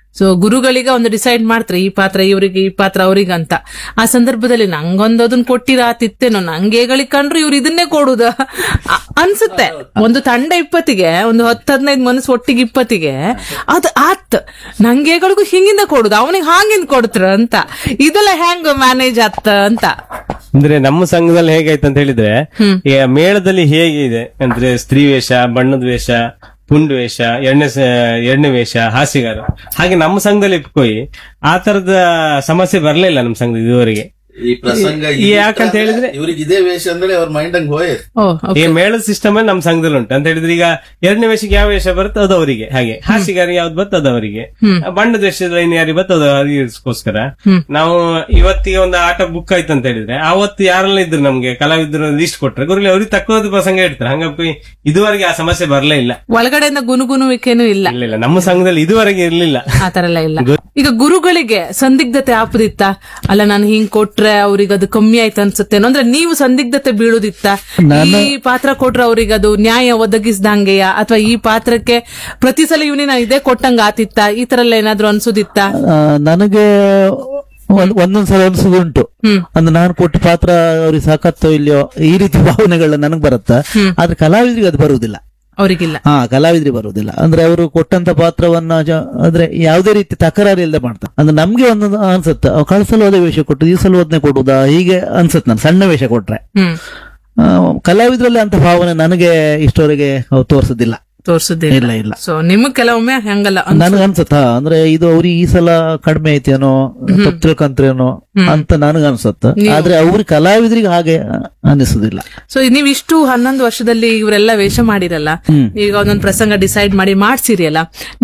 ಸೊ ಗುರುಗಳಿಗೆ ಒಂದು ಡಿಸೈಡ್ ಮಾಡ್ತಾರೆ ಈ ಪಾತ್ರ ಇವರಿಗೆ ಈ ಪಾತ್ರ ಅವ್ರಿಗೆ ಅಂತ. ಆ ಸಂದರ್ಭದಲ್ಲಿ ನಂಗೊಂದು ಅದನ್ನ ಕೊಟ್ಟಿರಾತಿತ್ತೇನೋ, ನಂಗೇಗಳಿಗೆ ಕಂಡ್ರು ಇವ್ರು ಇದನ್ನೇ ಕೊಡುದ ಅನ್ಸುತ್ತೆ. ಒಂದು ತಂಡ 20ಗೆ ಒಂದು 10-15 ಮನಸ್ಸು ಒಟ್ಟಿಗೆ 20ಗೆ ಅದು ಆತ್, ನಂಗೇಗಳಿಗೂ ಹಿಂಗಿಂದ ಕೊಡುದು, ಅವನಿಗೆ ಹಾಂಗಿಂದ ಕೊಡ್ತಾರ ಅಂತ. ಇದೆಲ್ಲ ಹೆಂಗ್ ಮ್ಯಾನೇಜ್ ಆತ ಅಂತ.
ಅಂದ್ರೆ ನಮ್ಮ ಸಂಘದಲ್ಲಿ ಹೇಗಾಯ್ತು ಅಂತ ಹೇಳಿದ್ರೆ, ಈ ಮೇಳದಲ್ಲಿ ಹೇಗೆ ಇದೆ ಅಂದ್ರೆ ಸ್ತ್ರೀ ವೇಷ, ಬಣ್ಣದ ವೇಷ, ಪುಂಡು ವೇಷ, ಎಣ್ಣೆ ವೇಷ, ಹಾಸ್ಯಗಾರ, ಹಾಗೆ ನಮ್ಮ ಸಂಘದಲ್ಲಿ ಇಟ್ಕೋಯಿ ಆ ತರದ ಸಮಸ್ಯೆ ಬರ್ಲಿಲ್ಲ ನಮ್ಮ ಸಂಘದ ಇದುವರೆಗೆ.
ಈ ಪ್ರಸಂಗ
ಯಾಕಂತ ಹೇಳಿದ್ರೆ
ಇವ್ರಿಗೆ ಇದೇ ವೇಷ ಅಂದ್ರೆ ಅವ್ರ ಮೈಂಡ್ ಹಂಗ್ ಹೋಯ್ತು.
ಈ ಮೇಳದ ಸಿಸ್ಟಮ್ ಅಲ್ಲಿ ನಮ್ಮ ಸಂಘದಲ್ಲಿ ಉಂಟು ಅಂತ ಹೇಳಿದ್ರೆ, ಈಗ 2ನೇ ವೇಷಕ್ಕೆ ಯಾವ ವೇಷ ಬರುತ್ತೆ ಅದು ಅವರಿಗೆ, ಹಾಗೆ ಹಾಸ್ಯಗಾರ ಯಾವ್ದು ಬರ್ತದೆ ಅದು ಅವರಿಗೆ, ಬಣ್ಣದ ವೇಷದ ಯಾರಿಗೆ ಬರ್ತದೆ ಅದು ಅವರಿಗೋಸ್ಕರ. ನಾವು ಇವತ್ತಿಗೆ ಒಂದು ಆಟ ಬುಕ್ ಆಯ್ತು ಅಂತ ಹೇಳಿದ್ರೆ ಆವತ್ತು ಯಾರೆಲ್ಲ ಇದ್ರು ನಮ್ಗೆ ಕಲಾವಿದ್ರು ಲಿಸ್ಟ್ ಕೊಟ್ರೆ ಗುರುಗಳು ಅವ್ರಿಗೆ ತಕ್ಕವಾದ ಪ್ರಸಂಗ ಇಡ್ತಾರೆ. ಹಂಗಾಗಿ ಇದುವರೆಗೆ ಆ ಸಮಸ್ಯೆ ಬರಲೇ ಇಲ್ಲ.
ಒಳಗಡೆಯಿಂದ ಗುನುಗುನುವಿಕೆನೂ ಇಲ್ಲ.
ಇಲ್ಲ, ನಮ್ಮ ಸಂಘದಲ್ಲಿ ಇದುವರೆಗೆ ಇರ್ಲಿಲ್ಲ
ಆತರ ಎಲ್ಲ ಇಲ್ಲ. ಈಗ ಗುರುಗಳಿಗೆ ಸಂದಿಗ್ಧತೆ ಆಪದಿತ್ತ, ಅಲ್ಲ ನಾನು ಹಿಂಗ್ ಕೊಟ್ರೆ ಅವ್ರಿಗೆ ಅದು ಕಮ್ಮಿ ಆಯ್ತು ಅನ್ಸುತ್ತೇನೋ, ಅಂದ್ರೆ ನೀವು ಸಂದಿಗ್ಧತೆ ಬೀಳುದಿತ್ತ, ಈ ಪಾತ್ರ ಕೊಟ್ರೆ ಅವ್ರಿಗೆ ಅದು ನ್ಯಾಯ ಒದಗಿಸ್ದಂಗೆಯ, ಅಥವಾ ಈ ಪಾತ್ರಕ್ಕೆ ಪ್ರತಿ ಸಲ ಇವನಿ ನಾನು ಇದೇ ಕೊಟ್ಟಂಗ ಆತಿತ್ತ, ಈ ತರ ಎಲ್ಲ ಏನಾದ್ರು ಅನ್ಸುದಿತ್ತ?
ನನಗೆ ಒಂದೊಂದ್ಸಲ ಅನ್ಸುದುಂಟು, ಅಂದ್ರೆ ನಾನು ಕೊಟ್ಟ ಪಾತ್ರ ಅವ್ರಿಗೆ ಸಾಕತ್ತೋ ಇಲ್ಲಯೋ ಈ ರೀತಿ ಭಾವನೆಗಳ ನನಗ್ ಬರುತ್ತ. ಆದ್ರೆ ಕಲಾವಿದರಿಗೆ ಅದು ಬರುವುದಿಲ್ಲ.
ಅವರಿಗಿಲ್ಲ.
ಕಲಾವಿದ್ರಿಗೆ ಬರುವುದಿಲ್ಲ. ಅಂದ್ರೆ ಅವರು ಕೊಟ್ಟಂತ ಪಾತ್ರವನ್ನ ಅಂದ್ರೆ ಯಾವುದೇ ರೀತಿ ತಕರಾರು ಇಲ್ಲದೆ ಮಾಡ್ತಾರೆ. ಅಂದ್ರೆ ನಮ್ಗೆ ಒಂದೊಂದು ಅನ್ಸುತ್ತೆ, ಕಳ್ಸಲು ಹೋದ ವೇಷ ಕೊಟ್ಟು ಈ ಸಲ ಓದನೆ ಕೊಡುದಾ ಹೀಗೆ ಅನ್ಸುತ್ತೆ. ನಾನು ಸಣ್ಣ ವೇಷ ಕೊಟ್ರೆ ಕಲಾವಿದ್ರಲ್ಲಿ ಅಂತ ಭಾವನೆ ನನಗೆ ಇಷ್ಟವರೆಗೆ ತೋರಿಸೋದಿಲ್ಲ. ಇಲ್ಲ ಇಲ್ಲ.
ಸೊ ನಿಮಗ್ ಕೆಲವೊಮ್ಮೆ ಹಂಗಲ್ಲ
ನನಗ ಅನ್ಸತ್ತ, ಅಂದ್ರೆ ಇದು ಅವ್ರಿಗೆ ಈ ಸಲ ಕಡಿಮೆ ಐತೇನೋ, ತಪ್ಪು ತಿಳ್ಕಂತ್ರೇನೋ ಅಂತ ನನಗ ಅನ್ಸತ್ತ. ಆದ್ರೆ ಅವ್ರಿಗೆ ಕಲಾವಿದ್ರಿಗೆ ಹಾಗೆ ಅನಿಸುದಿಲ್ಲ.
ಸೊ ನೀವ್ ಇಷ್ಟು 11 ವರ್ಷದಲ್ಲಿ ಇವರೆಲ್ಲ ವೇಷ ಮಾಡಿರಲ್ಲ, ಈಗ ಒಂದೊಂದು ಪ್ರಸಂಗ ಡಿಸೈಡ್ ಮಾಡಿ ಮಾಡ್ಸಿರಿ ಅಲ್ಲ,